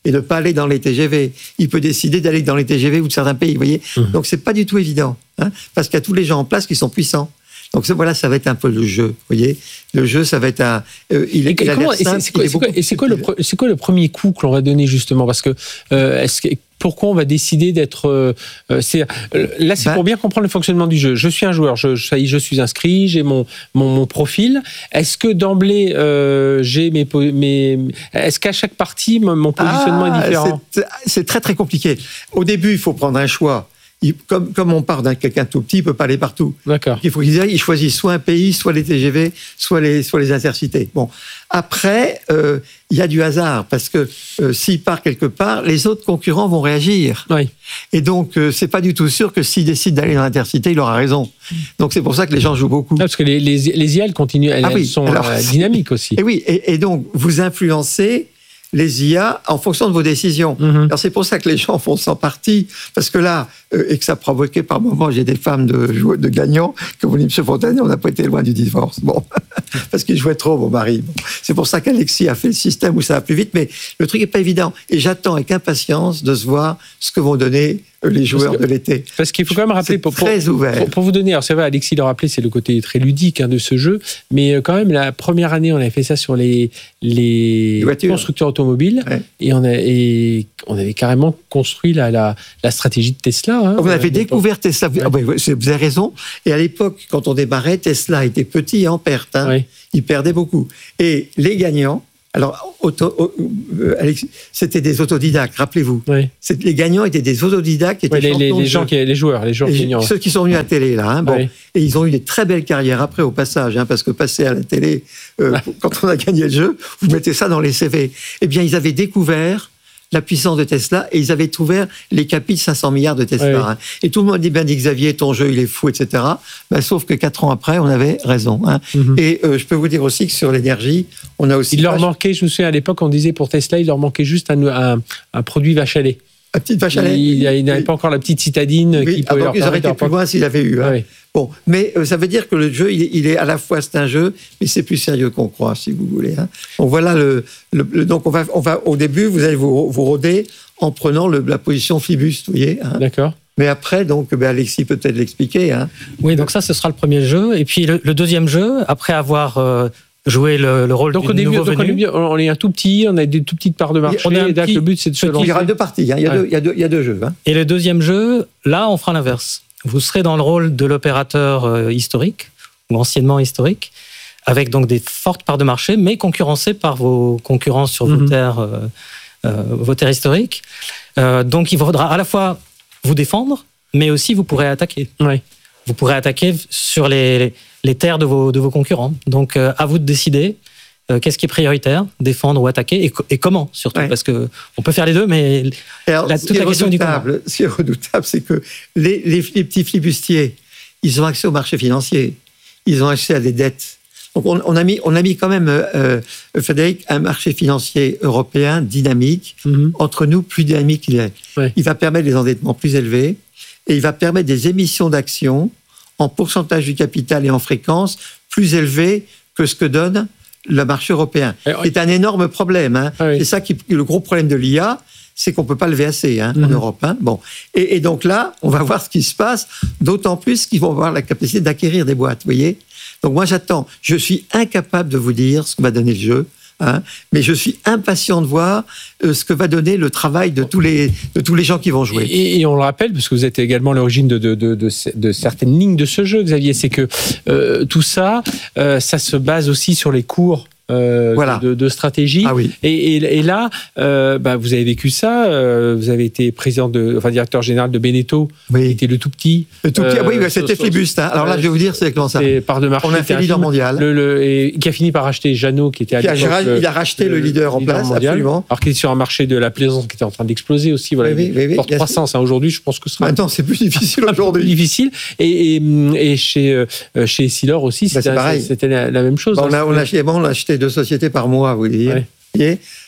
et de ne pas aller dans les T G V. Il peut décider d'aller dans les T G V ou de certains pays, vous voyez. Mmh. Donc, c'est pas du tout évident, hein, parce qu'il y a tous les gens en place qui sont puissants. Donc voilà, ça va être un peu le jeu, vous voyez. Le jeu, ça va être un... Euh, il est, et, il a comment, simple, et c'est quoi, c'est quoi, et c'est quoi, le, c'est quoi le premier coup que l'on va donner, justement? Parce que, euh, est-ce que pourquoi on va décider d'être... Euh, c'est, euh, là, c'est bah, pour bien comprendre le fonctionnement du jeu. Je suis un joueur, je, ça y est, je suis inscrit, j'ai mon, mon, mon profil. Est-ce que d'emblée, euh, j'ai mes, mes... Est-ce qu'à chaque partie, mon positionnement ah, est différent? c'est, c'est très, très compliqué. Au début, il faut prendre un choix. Il, comme, comme on part d'un quelqu'un tout petit, il ne peut pas aller partout. D'accord. Il faut qu'il il choisisse soit un pays, soit les T G V, soit les, soit les intercités. Bon. Après, euh, il y a du hasard, parce que euh, s'il part quelque part, les autres concurrents vont réagir. Oui. Et donc, euh, c'est pas du tout sûr que s'il décide d'aller dans l'intercité, il aura raison. Donc, c'est pour ça que les gens jouent beaucoup. Ah, parce que les, les, les I A, elles continuent, elles, ah oui, elles sont alors, euh, dynamiques aussi. Et oui, et, et donc, vous influencez les I A en fonction de vos décisions. Mm-hmm. Alors c'est pour ça que les gens font sans partie, parce que là, euh, et que ça provoquait par moments, j'ai des femmes de, joueurs, de gagnants, comme vous dites, M. Fontanier, on n'a pas été loin du divorce. Bon, parce qu'il jouait trop, mon mari. Bon. C'est pour ça qu'Alexis a fait le système où ça va plus vite, mais le truc n'est pas évident. Et j'attends avec impatience de se voir ce que vont donner les joueurs que, de l'été. Parce qu'il faut quand même rappeler, pour, très pour, ouvert. Pour, pour vous donner, alors c'est vrai, Alexis l'a rappelé, c'est le côté très ludique hein, de ce jeu, mais quand même, la première année, on avait fait ça sur les, les, les constructeurs automobiles, ouais. et, on a, et on avait carrément construit la, la, la stratégie de Tesla. Hein, vous avez découvert Tesla, ouais. Ah, oui, vous avez raison, et à l'époque, quand on démarrait, Tesla était petit et en perte, hein. Ouais. Il perdait beaucoup. Et les gagnants, alors, auto, euh, Alex, c'était des autodidactes, rappelez-vous. Oui. C'est, les gagnants étaient des autodidactes qui étaient oui, les, les, les gens qui, les joueurs, les joueurs les, gagnants. Ceux qui sont venus à la télé, là. Hein, bon. Oui. Et ils ont eu des très belles carrières après, au passage, hein, parce que passer à la télé, euh, quand on a gagné le jeu, vous mettez ça dans les C V. Eh bien, ils avaient découvert la puissance de Tesla, et ils avaient trouvé les capis de cinq cents milliards de Tesla. Oui. Hein. Et tout le monde dit, ben, dit Xavier, ton jeu, il est fou, et cetera. Ben, sauf que quatre ans après, on avait raison. Hein. Mm-hmm. Et euh, je peux vous dire aussi que sur l'énergie, on a aussi... Il leur manquait, je me souviens, à l'époque, on disait pour Tesla, il leur manquait juste un, un, un produit vache à lait. La petite vache à lait. Il, il n'avait oui. pas encore la petite citadine oui. qui pouvait ah, leur ils auraient été plus loin s'il avait eu. Hein. Oui. Bon, mais euh, ça veut dire que le jeu, il est, il est à la fois c'est un jeu, mais c'est plus sérieux qu'on croit, si vous voulez. Hein. Donc voilà le, le, le donc on va, on va au début, vous allez vous, vous rôder en prenant le, la position flibuste, vous voyez. Hein. D'accord. Mais après, donc, ben Alexis peut peut-être l'expliquer. Hein. Oui, donc ça, ce sera le premier jeu, et puis le, le deuxième jeu, après avoir euh, jouer le, le rôle donc du au début, nouveau donc venu. On est, on est un tout petit, on a des tout petites parts de marché. On est un petit, le but, c'est de se lancer. Il y aura deux parties, hein. il, y a ouais. deux, il, y a deux, il y a deux jeux. Hein. Et le deuxième jeu, là, on fera l'inverse. Vous serez dans le rôle de l'opérateur euh, historique, ou anciennement historique, avec donc des fortes parts de marché, mais concurrencé par vos concurrents sur mm-hmm. vos, terres, euh, euh, vos terres historiques. Euh, donc il faudra à la fois vous défendre, mais aussi vous pourrez attaquer. Oui. Vous pourrez attaquer sur les, les terres de vos, de vos concurrents. Donc euh, à vous de décider euh, qu'est-ce qui est prioritaire, défendre ou attaquer, et, et comment surtout, ouais. parce qu'on peut faire les deux, mais alors, la, toute la question est du comment. Ce qui est redoutable, c'est que les, les, les petits flibustiers, ils ont accès au marché financier, ils ont accès à des dettes. Donc on, on, a, mis, on a mis quand même, euh, Frédéric, un marché financier européen dynamique, mm-hmm. entre nous plus dynamique qu'il est. Ouais. Il va permettre des endettements plus élevés, et il va permettre des émissions d'actions en pourcentage du capital et en fréquence plus élevées que ce que donne le marché européen. C'est un énorme problème. Hein. Ah oui. C'est ça qui est le gros problème de l'I A, c'est qu'on ne peut pas le V A C hein, mm-hmm. en Europe. Hein. Bon. Et, et donc là, on va voir ce qui se passe, d'autant plus qu'ils vont avoir la capacité d'acquérir des boîtes, vous voyez. Donc moi j'attends, je suis incapable de vous dire ce que va donner le jeu, hein, mais je suis impatient de voir euh, ce que va donner le travail de tous les, de tous les gens qui vont jouer. Et, et on le rappelle, parce que vous êtes également à l'origine de, de, de, de, de certaines lignes de ce jeu, Xavier, c'est que euh, tout ça, euh, ça se base aussi sur les cours Euh, voilà. de, de stratégie. Ah oui. et, et, et là, euh, bah, vous avez vécu ça. Euh, vous avez été président de, enfin directeur général de Beneteau, oui. qui était le tout petit. Le tout petit. Euh, oui, bah, c'était Flibuste. Hein. Alors là, je vais vous dire, c'est comment ça. C'est par de marché. On a fait leader mondial. Le, le, et qui a fini par racheter Jeannot, qui était à qui l'époque. A, il a racheté le, le leader en leader place, mondial, absolument. Alors qu'il est sur un marché de la plaisance qui était en train d'exploser aussi. Voilà, oui, oui, oui, forte croissance. Hein. Aujourd'hui, je pense que ce sera. Maintenant, c'est plus difficile aujourd'hui. difficile. Et, et, et chez euh, chez Essilor aussi, c'était, bah, c'était la, la même chose. Bah, on, a, on, a, on a acheté deux sociétés par mois. Vous voyez, ouais.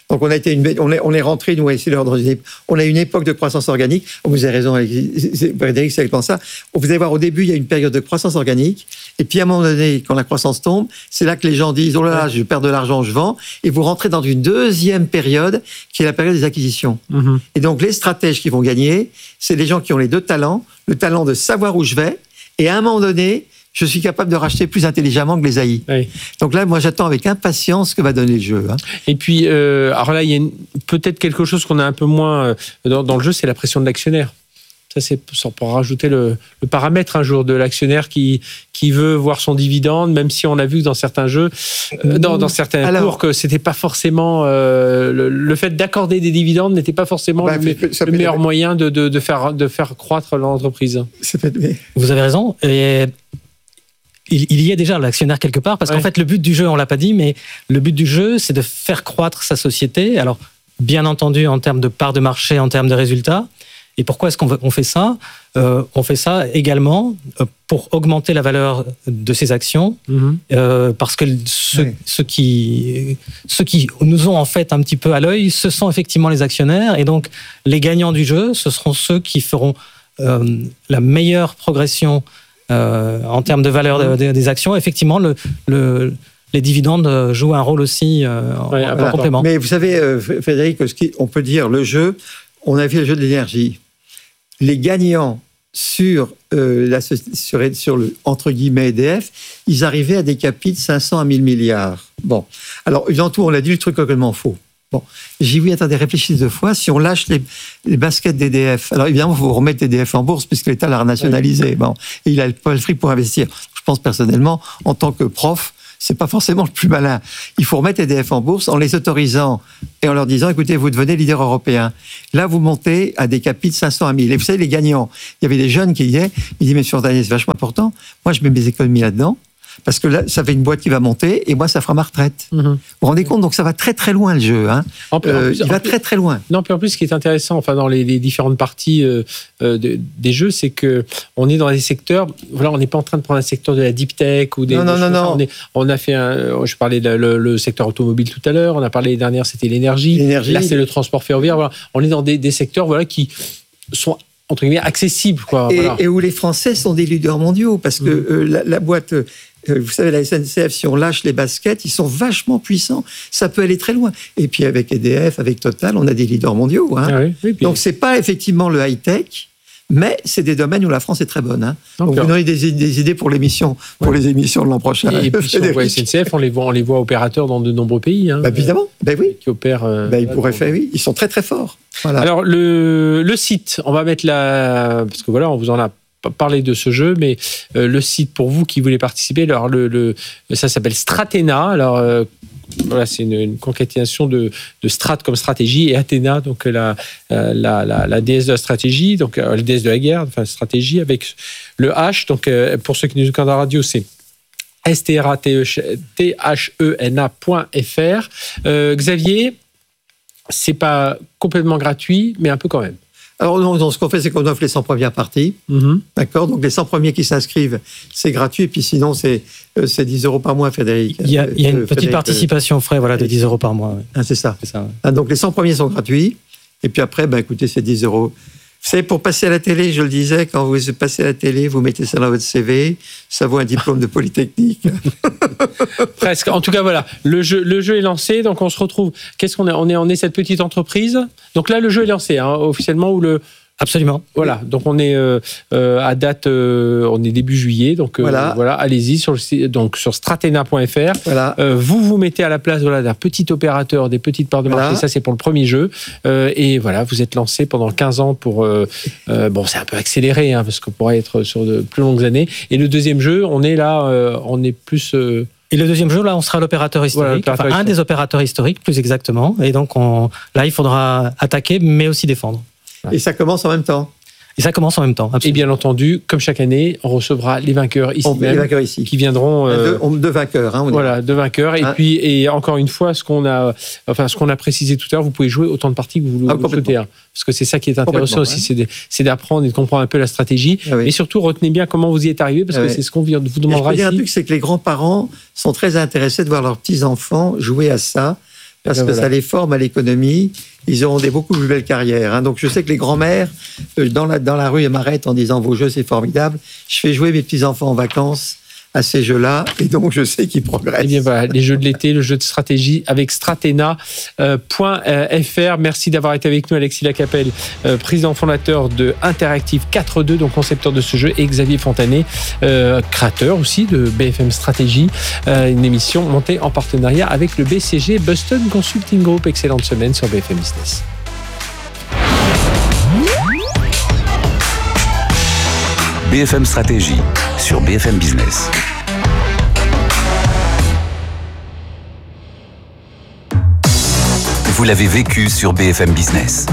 Donc on a été une, on est, on est rentré nous ici dans une, on a une époque de croissance organique. Vous avez raison, Frédéric, c'est exactement ça. Vous allez voir, au début il y a une période de croissance organique, et puis à un moment donné, quand la croissance tombe, c'est là que les gens disent oh là là, je perds de l'argent, je vends, et vous rentrez dans une deuxième période qui est la période des acquisitions. Mm-hmm. Et donc les stratèges qui vont gagner, c'est les gens qui ont les deux talents, le talent de savoir où je vais, et à un moment donné, je suis capable de racheter plus intelligemment que les A I. Oui. Donc là, moi, j'attends avec impatience ce que va donner le jeu. Hein. Et puis, euh, alors là, il y a une, peut-être quelque chose qu'on a un peu moins euh, dans, dans le jeu, c'est la pression de l'actionnaire. Ça, c'est pour rajouter le, le paramètre un jour de l'actionnaire qui, qui veut voir son dividende, même si on a vu que dans certains jeux, euh, dans, dans certains alors, cours, que c'était pas forcément euh, le, le fait d'accorder des dividendes n'était pas forcément bah, le, le meilleur moyen de, de, de faire de faire croître l'entreprise. Vous avez raison. Et il, il y a déjà l'actionnaire quelque part, parce ouais. qu'en fait, le but du jeu, on l'a pas dit, mais le but du jeu, c'est de faire croître sa société. Alors, bien entendu, en termes de part de marché, en termes de résultats. Et pourquoi est-ce qu'on fait ça ? euh, On fait ça également pour augmenter la valeur de ces actions, mmh. euh, parce que ceux, oui. ceux, qui, ceux qui nous ont en fait un petit peu à l'œil, ce sont effectivement les actionnaires. Et donc, les gagnants du jeu, ce seront ceux qui feront euh, la meilleure progression euh, en termes de valeur de, de, des actions. Effectivement, le... le les dividendes jouent un rôle aussi euh, ouais, en, en complément. Mais vous savez, euh, Frédéric, ce qui, on peut dire, le jeu, on a vu le jeu de l'énergie. Les gagnants sur, euh, la, sur, sur le, entre guillemets, E D F, ils arrivaient à des capitaux de cinq cents à mille milliards. Bon. Alors, dans tout, on l'a dit, le truc complètement faux. Bon. J'ai vu, attendez, réfléchissez deux fois. Si on lâche les, les baskets d'E D F, alors évidemment, il faut remettre l'E D F en bourse, puisque l'État l'a renationalisé. Oui. Bon. Et il a pas le fric pour investir. Je pense personnellement, en tant que prof, c'est pas forcément le plus malin. Il faut remettre E D F en bourse en les autorisant et en leur disant, écoutez, vous devenez leader européen. Là, vous montez à des capitaux de cinq cents à mille. Et vous savez, les gagnants, il y avait des jeunes qui disaient, ils disent, mais sur Daniel, c'est vachement important. Moi, je mets mes économies là-dedans. Parce que là, ça fait une boîte qui va monter, et moi, ça fera ma retraite. Mmh. Vous vous rendez compte ? Donc, ça va très, très loin, le jeu. Hein. En plus, euh, en plus, il va plus, très, très loin. Non, puis en plus, ce qui est intéressant, enfin, dans les, les différentes parties euh, de, des jeux, c'est qu'on est dans des secteurs, voilà, on n'est pas en train de prendre un secteur de la deep tech ou des... Non, non, des non, non. On, est, on a fait un... Je parlais le, le, le secteur automobile tout à l'heure, on a parlé les dernières, c'était l'énergie. L'énergie. Là, c'est le transport ferroviaire. Voilà. On est dans des, des secteurs voilà, qui sont... entre guillemets, accessibles. Quoi. Et, voilà. et où les Français sont des leaders mondiaux, parce que mmh. euh, la, la boîte... Euh, vous savez, la S N C F, si on lâche les baskets, ils sont vachement puissants. Ça peut aller très loin. Et puis avec E D F, avec Total, on a des leaders mondiaux. Hein. Ah oui, oui, puis... Donc c'est pas effectivement le high-tech, mais c'est des domaines où la France est très bonne. Hein. Donc, Donc vous aurez des, des idées pour l'émission, pour ouais. les émissions de l'an prochain. Et, et puis si on voit S N C F, on les voit, on les voit opérateurs dans de nombreux pays. Hein, bah, évidemment, ben oui. Qui opèrent. Euh, bah, ils pourraient faire, oui. Ils sont très très forts. Voilà. Alors le, le site, on va mettre la, parce que voilà, on vous en a parler de ce jeu, mais euh, le site pour vous qui voulez participer, alors le, le ça s'appelle Stratena. Alors euh, voilà, c'est une, une concaténation de, de strat comme stratégie et Athéna, donc la, la, la, la déesse de la stratégie, donc euh, la déesse de la guerre, enfin stratégie avec le H. Donc euh, pour ceux qui nous écoutent en radio, c'est S T R A T H E N A point F R. Euh, Xavier, c'est pas complètement gratuit, mais un peu quand même. Alors, non, ce qu'on fait, c'est qu'on offre les cent premières parties. Mm-hmm. D'accord ? Donc, les cent premiers qui s'inscrivent, c'est gratuit. Et puis, sinon, c'est, euh, c'est dix euros par mois, Frédéric. Il y a, il y a une euh, petite participation frais voilà, de dix euros par mois. Ouais. Ah, c'est ça. C'est ça ouais. Ah, donc, les cent premiers sont gratuits. Et puis après, bah, écoutez, c'est dix euros. Vous savez, pour passer à la télé, je le disais, quand vous passez à la télé, vous mettez ça dans votre C V, ça vaut un diplôme de Polytechnique. Presque. En tout cas, voilà, le jeu, le jeu est lancé, donc on se retrouve. Qu'est-ce qu'on est ? On est, on est cette petite entreprise. Donc là, le jeu est lancé, hein, officiellement, ou le. Absolument. Voilà, donc on est euh, euh, à date, euh, on est début juillet, donc euh, voilà. voilà, allez-y sur le, donc sur stratena point F R. Voilà. Euh, vous vous mettez à la place voilà, d'un petit opérateur, des petites parts de marché. Voilà. Ça c'est pour le premier jeu, euh, et voilà, vous êtes lancé pendant quinze ans pour euh, euh, bon, c'est un peu accéléré hein, parce qu'on pourrait être sur de plus longues années. Et le deuxième jeu, on est là, euh, on est plus. Euh, Et le deuxième jeu, là, on sera l'opérateur historique, voilà, enfin, un des opérateurs historiques, plus exactement. Et donc, on, là, il faudra attaquer, mais aussi défendre. Et ça commence en même temps. Et ça commence en même temps. Absolument. Et bien entendu, comme chaque année, on recevra les vainqueurs ici, même, les vainqueurs ici. qui viendront. Euh, deux, deux vainqueurs. Hein, on voilà, deux vainqueurs. Et hein. puis, et encore une fois, ce qu'on a, enfin, ce qu'on a précisé tout à l'heure, vous pouvez jouer autant de parties que vous, ah, vous souhaitez. Hein, parce que c'est ça qui est intéressant aussi, ouais. c'est, de, c'est d'apprendre et de comprendre un peu la stratégie. Ah, oui. Et surtout, retenez bien comment vous y êtes arrivé, parce ah, que oui. c'est ce qu'on vous demandera ici. Je peux dire un truc, c'est que les grands-parents sont très intéressés de voir leurs petits-enfants jouer à ça. parce ben que voilà. ça les forme à l'économie. Ils auront des beaucoup plus belles carrières. Hein. Donc je sais que les grands-mères, euh, dans la, dans la rue, elles m'arrêtent en disant « Vos jeux, c'est formidable ». Je fais jouer mes petits-enfants en vacances à ces jeux-là, et donc je sais qu'ils progressent. Eh bien, voilà, les jeux de l'été, le jeu de stratégie avec Stratena point F R. Merci d'avoir été avec nous, Alexis Lacapelle, euh, président fondateur de Interactive quatre deux, donc concepteur de ce jeu, et Xavier Fontanet, euh, créateur aussi de B F M Stratégie, euh, une émission montée en partenariat avec le B C G Boston Consulting Group. Excellente semaine sur B F M Business. B F M Stratégie sur B F M Business. Vous l'avez vécu sur B F M Business.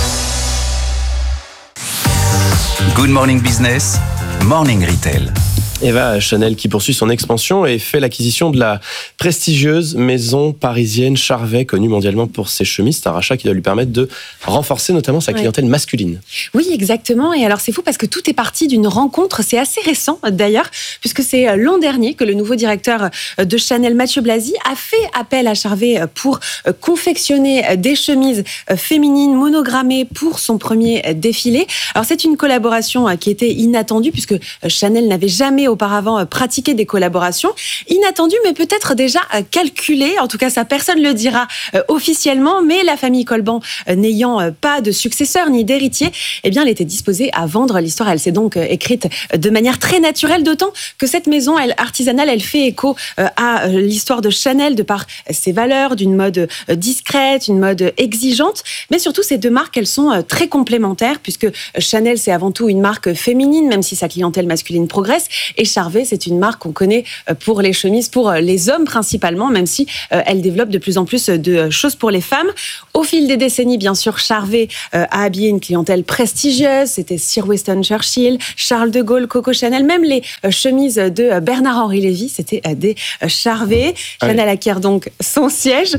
Good Morning Business, Morning Retail. Eva Chanel qui poursuit son expansion et fait l'acquisition de la prestigieuse maison parisienne Charvet, connue mondialement pour ses chemises. C'est un rachat qui doit lui permettre de renforcer notamment sa clientèle ouais. masculine. Oui, exactement. Et alors c'est fou parce que tout est parti d'une rencontre, c'est assez récent d'ailleurs, puisque c'est l'an dernier que le nouveau directeur de Chanel, Mathieu Blasi, a fait appel à Charvet pour confectionner des chemises féminines monogrammées pour son premier défilé. Alors c'est une collaboration qui était inattendue puisque Chanel n'avait jamais auparavant pratiqué des collaborations. Inattendues, mais peut-être déjà calculées. En tout cas, ça, personne ne le dira euh, officiellement. Mais la famille Colban, euh, n'ayant euh, pas de successeur ni d'héritier, eh bien, elle était disposée à vendre. L'histoire, elle s'est donc euh, écrite de manière très naturelle, d'autant que cette maison elle, artisanale, elle fait écho euh, à euh, l'histoire de Chanel, de par ses valeurs, d'une mode euh, discrète, une mode exigeante. Mais surtout, ces deux marques, elles sont euh, très complémentaires, puisque Chanel, c'est avant tout une marque féminine, même si sa clientèle masculine progresse. Et Charvet, c'est une marque qu'on connaît pour les chemises, pour les hommes principalement, même si elle développe de plus en plus de choses pour les femmes. Au fil des décennies, bien sûr, Charvet a habillé une clientèle prestigieuse. C'était Sir Winston Churchill, Charles de Gaulle, Coco Chanel, même les chemises de Bernard-Henri Lévy, c'était des Charvet. Ouais. Chanel acquiert donc son siège,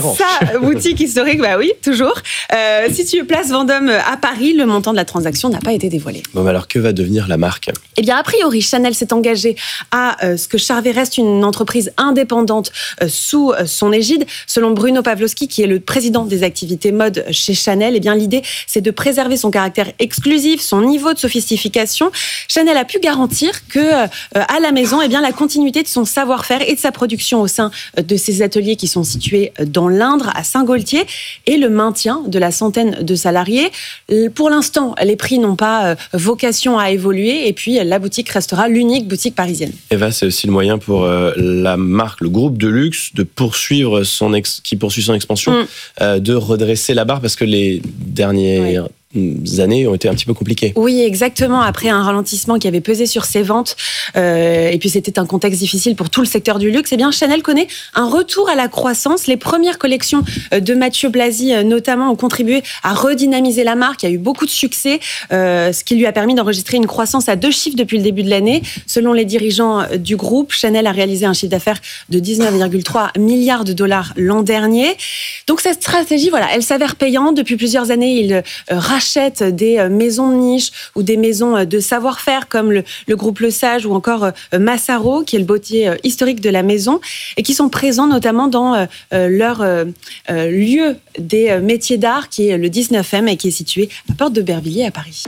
sa boutique historique, bah oui, toujours. Euh, située place Vendôme à Paris, le montant de la transaction n'a pas été dévoilé. Bon, alors que va devenir la marque ? Eh bien, a priori, Chanel s'est engagé à euh, ce que Charvet reste une entreprise indépendante euh, sous euh, son égide. Selon Bruno Pavlovski, qui est le président des activités mode chez Chanel, eh bien, l'idée, c'est de préserver son caractère exclusif, son niveau de sophistication. Chanel a pu garantir que, euh, à la maison, eh bien, la continuité de son savoir-faire et de sa production au sein de ses ateliers qui sont situés dans l'Indre, à Saint-Gaultier, et le maintien de la centaine de salariés. Pour l'instant, les prix n'ont pas euh, vocation à évoluer, et puis la boutique restera l'unique boutique parisienne. Eva, c'est aussi le moyen pour euh, la marque, le groupe de luxe, de poursuivre son ex, qui poursuit son expansion, mm. euh, de redresser la barre parce que les dernières oui. années ont été un petit peu compliquées. Oui, exactement. Après un ralentissement qui avait pesé sur ses ventes, euh, et puis c'était un contexte difficile pour tout le secteur du luxe, eh bien Chanel connaît un retour à la croissance. Les premières collections de Mathieu Blasi, notamment, ont contribué à redynamiser la marque. Il y a eu beaucoup de succès, euh, ce qui lui a permis d'enregistrer une croissance à deux chiffres depuis le début de l'année. Selon les dirigeants du groupe, Chanel a réalisé un chiffre d'affaires de dix-neuf virgule trois milliards de dollars l'an dernier. Donc cette stratégie, voilà, elle s'avère payante. Depuis plusieurs années, il euh, rachète des maisons de niche ou des maisons de savoir-faire comme le, le groupe Le Sage ou encore euh, Massaro, qui est le bottier euh, historique de la maison, et qui sont présents notamment dans euh, leur euh, euh, lieu des euh, métiers d'art, qui est le dix-neuvième et qui est situé à Porte de Bervilliers à Paris.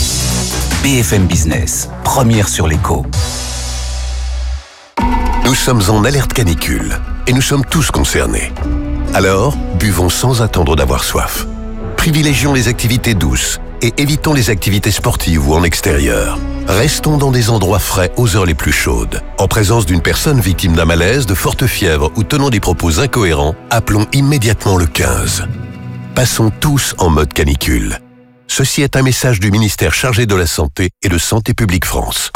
B F M Business, première sur l'écho. Nous sommes en alerte canicule et nous sommes tous concernés. Alors, buvons sans attendre d'avoir soif. Privilégions les activités douces et évitons les activités sportives ou en extérieur. Restons dans des endroits frais aux heures les plus chaudes. En présence d'une personne victime d'un malaise, de forte fièvre ou tenant des propos incohérents, appelons immédiatement le quinze. Passons tous en mode canicule. Ceci est un message du ministère chargé de la Santé et de Santé publique France.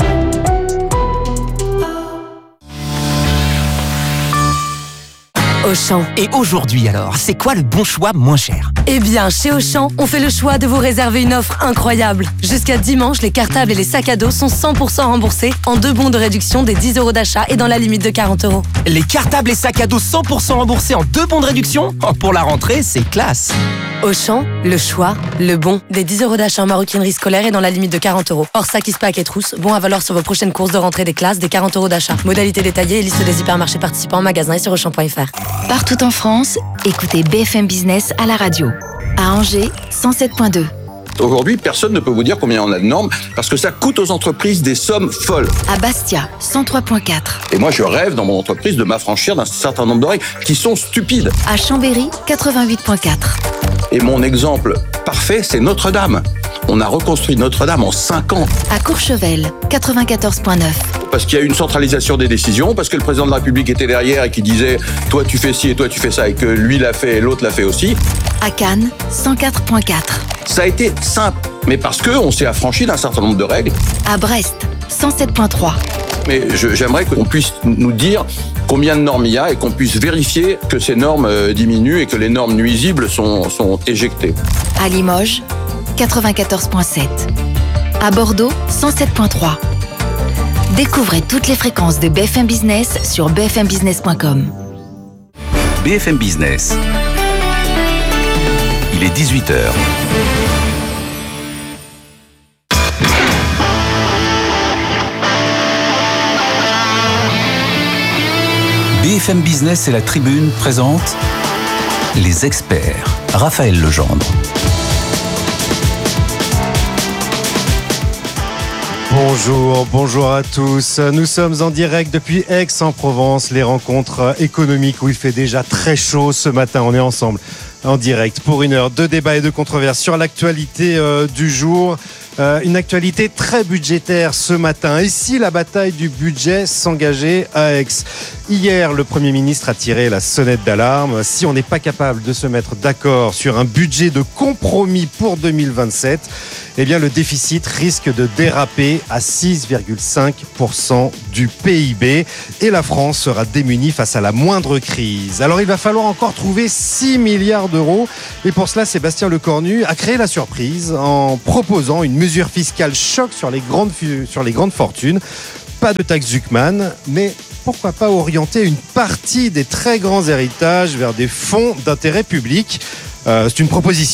Auchan. Et aujourd'hui alors, c'est quoi le bon choix moins cher ? Eh bien, chez Auchan, on fait le choix de vous réserver une offre incroyable. Jusqu'à dimanche, les cartables et les sacs à dos sont cent pour cent remboursés en deux bons de réduction des dix euros d'achat et dans la limite de quarante euros. Les cartables et sacs à dos cent pour cent remboursés en deux bons de réduction ? Oh, pour la rentrée, c'est classe. Auchan, le choix, le bon. Des dix euros d'achat en maroquinerie scolaire et dans la limite de quarante euros. Hors sac, ispac et trousse, bon à valoir sur vos prochaines courses de rentrée des classes, des quarante euros d'achat. Modalité détaillée et liste des hypermarchés participants en magasin et sur auchan point f r. Partout en France, écoutez B F M Business à la radio. À Angers, cent sept virgule deux. Aujourd'hui, personne ne peut vous dire combien on a de normes parce que ça coûte aux entreprises des sommes folles. À Bastia, cent trois virgule quatre. Et moi, je rêve dans mon entreprise de m'affranchir d'un certain nombre de règles qui sont stupides. À Chambéry, quatre-vingt-huit virgule quatre. Et mon exemple parfait, c'est Notre-Dame. On a reconstruit Notre-Dame en cinq ans. À Courchevel, quatre-vingt-quatorze virgule neuf. Parce qu'il y a eu une centralisation des décisions, parce que le président de la République était derrière et qui disait « toi tu fais ci et toi tu fais ça » et que lui l'a fait et l'autre l'a fait aussi. À Cannes, cent quatre virgule quatre. Ça a été simple, mais parce qu'on s'est affranchi d'un certain nombre de règles. À Brest, cent sept virgule trois. Mais je, j'aimerais qu'on puisse nous dire combien de normes il y a et qu'on puisse vérifier que ces normes diminuent et que les normes nuisibles sont, sont éjectées. À Limoges, quatre-vingt-quatorze virgule sept. À Bordeaux, cent sept virgule trois. Découvrez toutes les fréquences de B F M Business sur b f m business point com. B F M Business. Il est dix-huit heures. B F M Business et la Tribune présentent les experts. Raphaël Legendre. Bonjour, bonjour à tous. Nous sommes en direct depuis Aix-en-Provence, les rencontres économiques où il fait déjà très chaud ce matin. On est ensemble en direct pour une heure de débat et de controverse sur l'actualité euh, du jour. Euh, une actualité très budgétaire ce matin. Et si la bataille du budget s'engageait à Aix ? Hier, le Premier ministre a tiré la sonnette d'alarme. Si on n'est pas capable de se mettre d'accord sur un budget de compromis pour deux mille vingt-sept, eh bien, le déficit risque de déraper à six virgule cinq pour cent du P I B et la France sera démunie face à la moindre crise. Alors, il va falloir encore trouver six milliards d'euros et pour cela, Sébastien Lecornu a créé la surprise en proposant une mesure fiscale choc sur les grandes, sur les grandes fortunes. Pas de taxe Zuckman, mais pourquoi pas orienter une partie des très grands héritages vers des fonds d'intérêt public ? Euh, c'est une proposition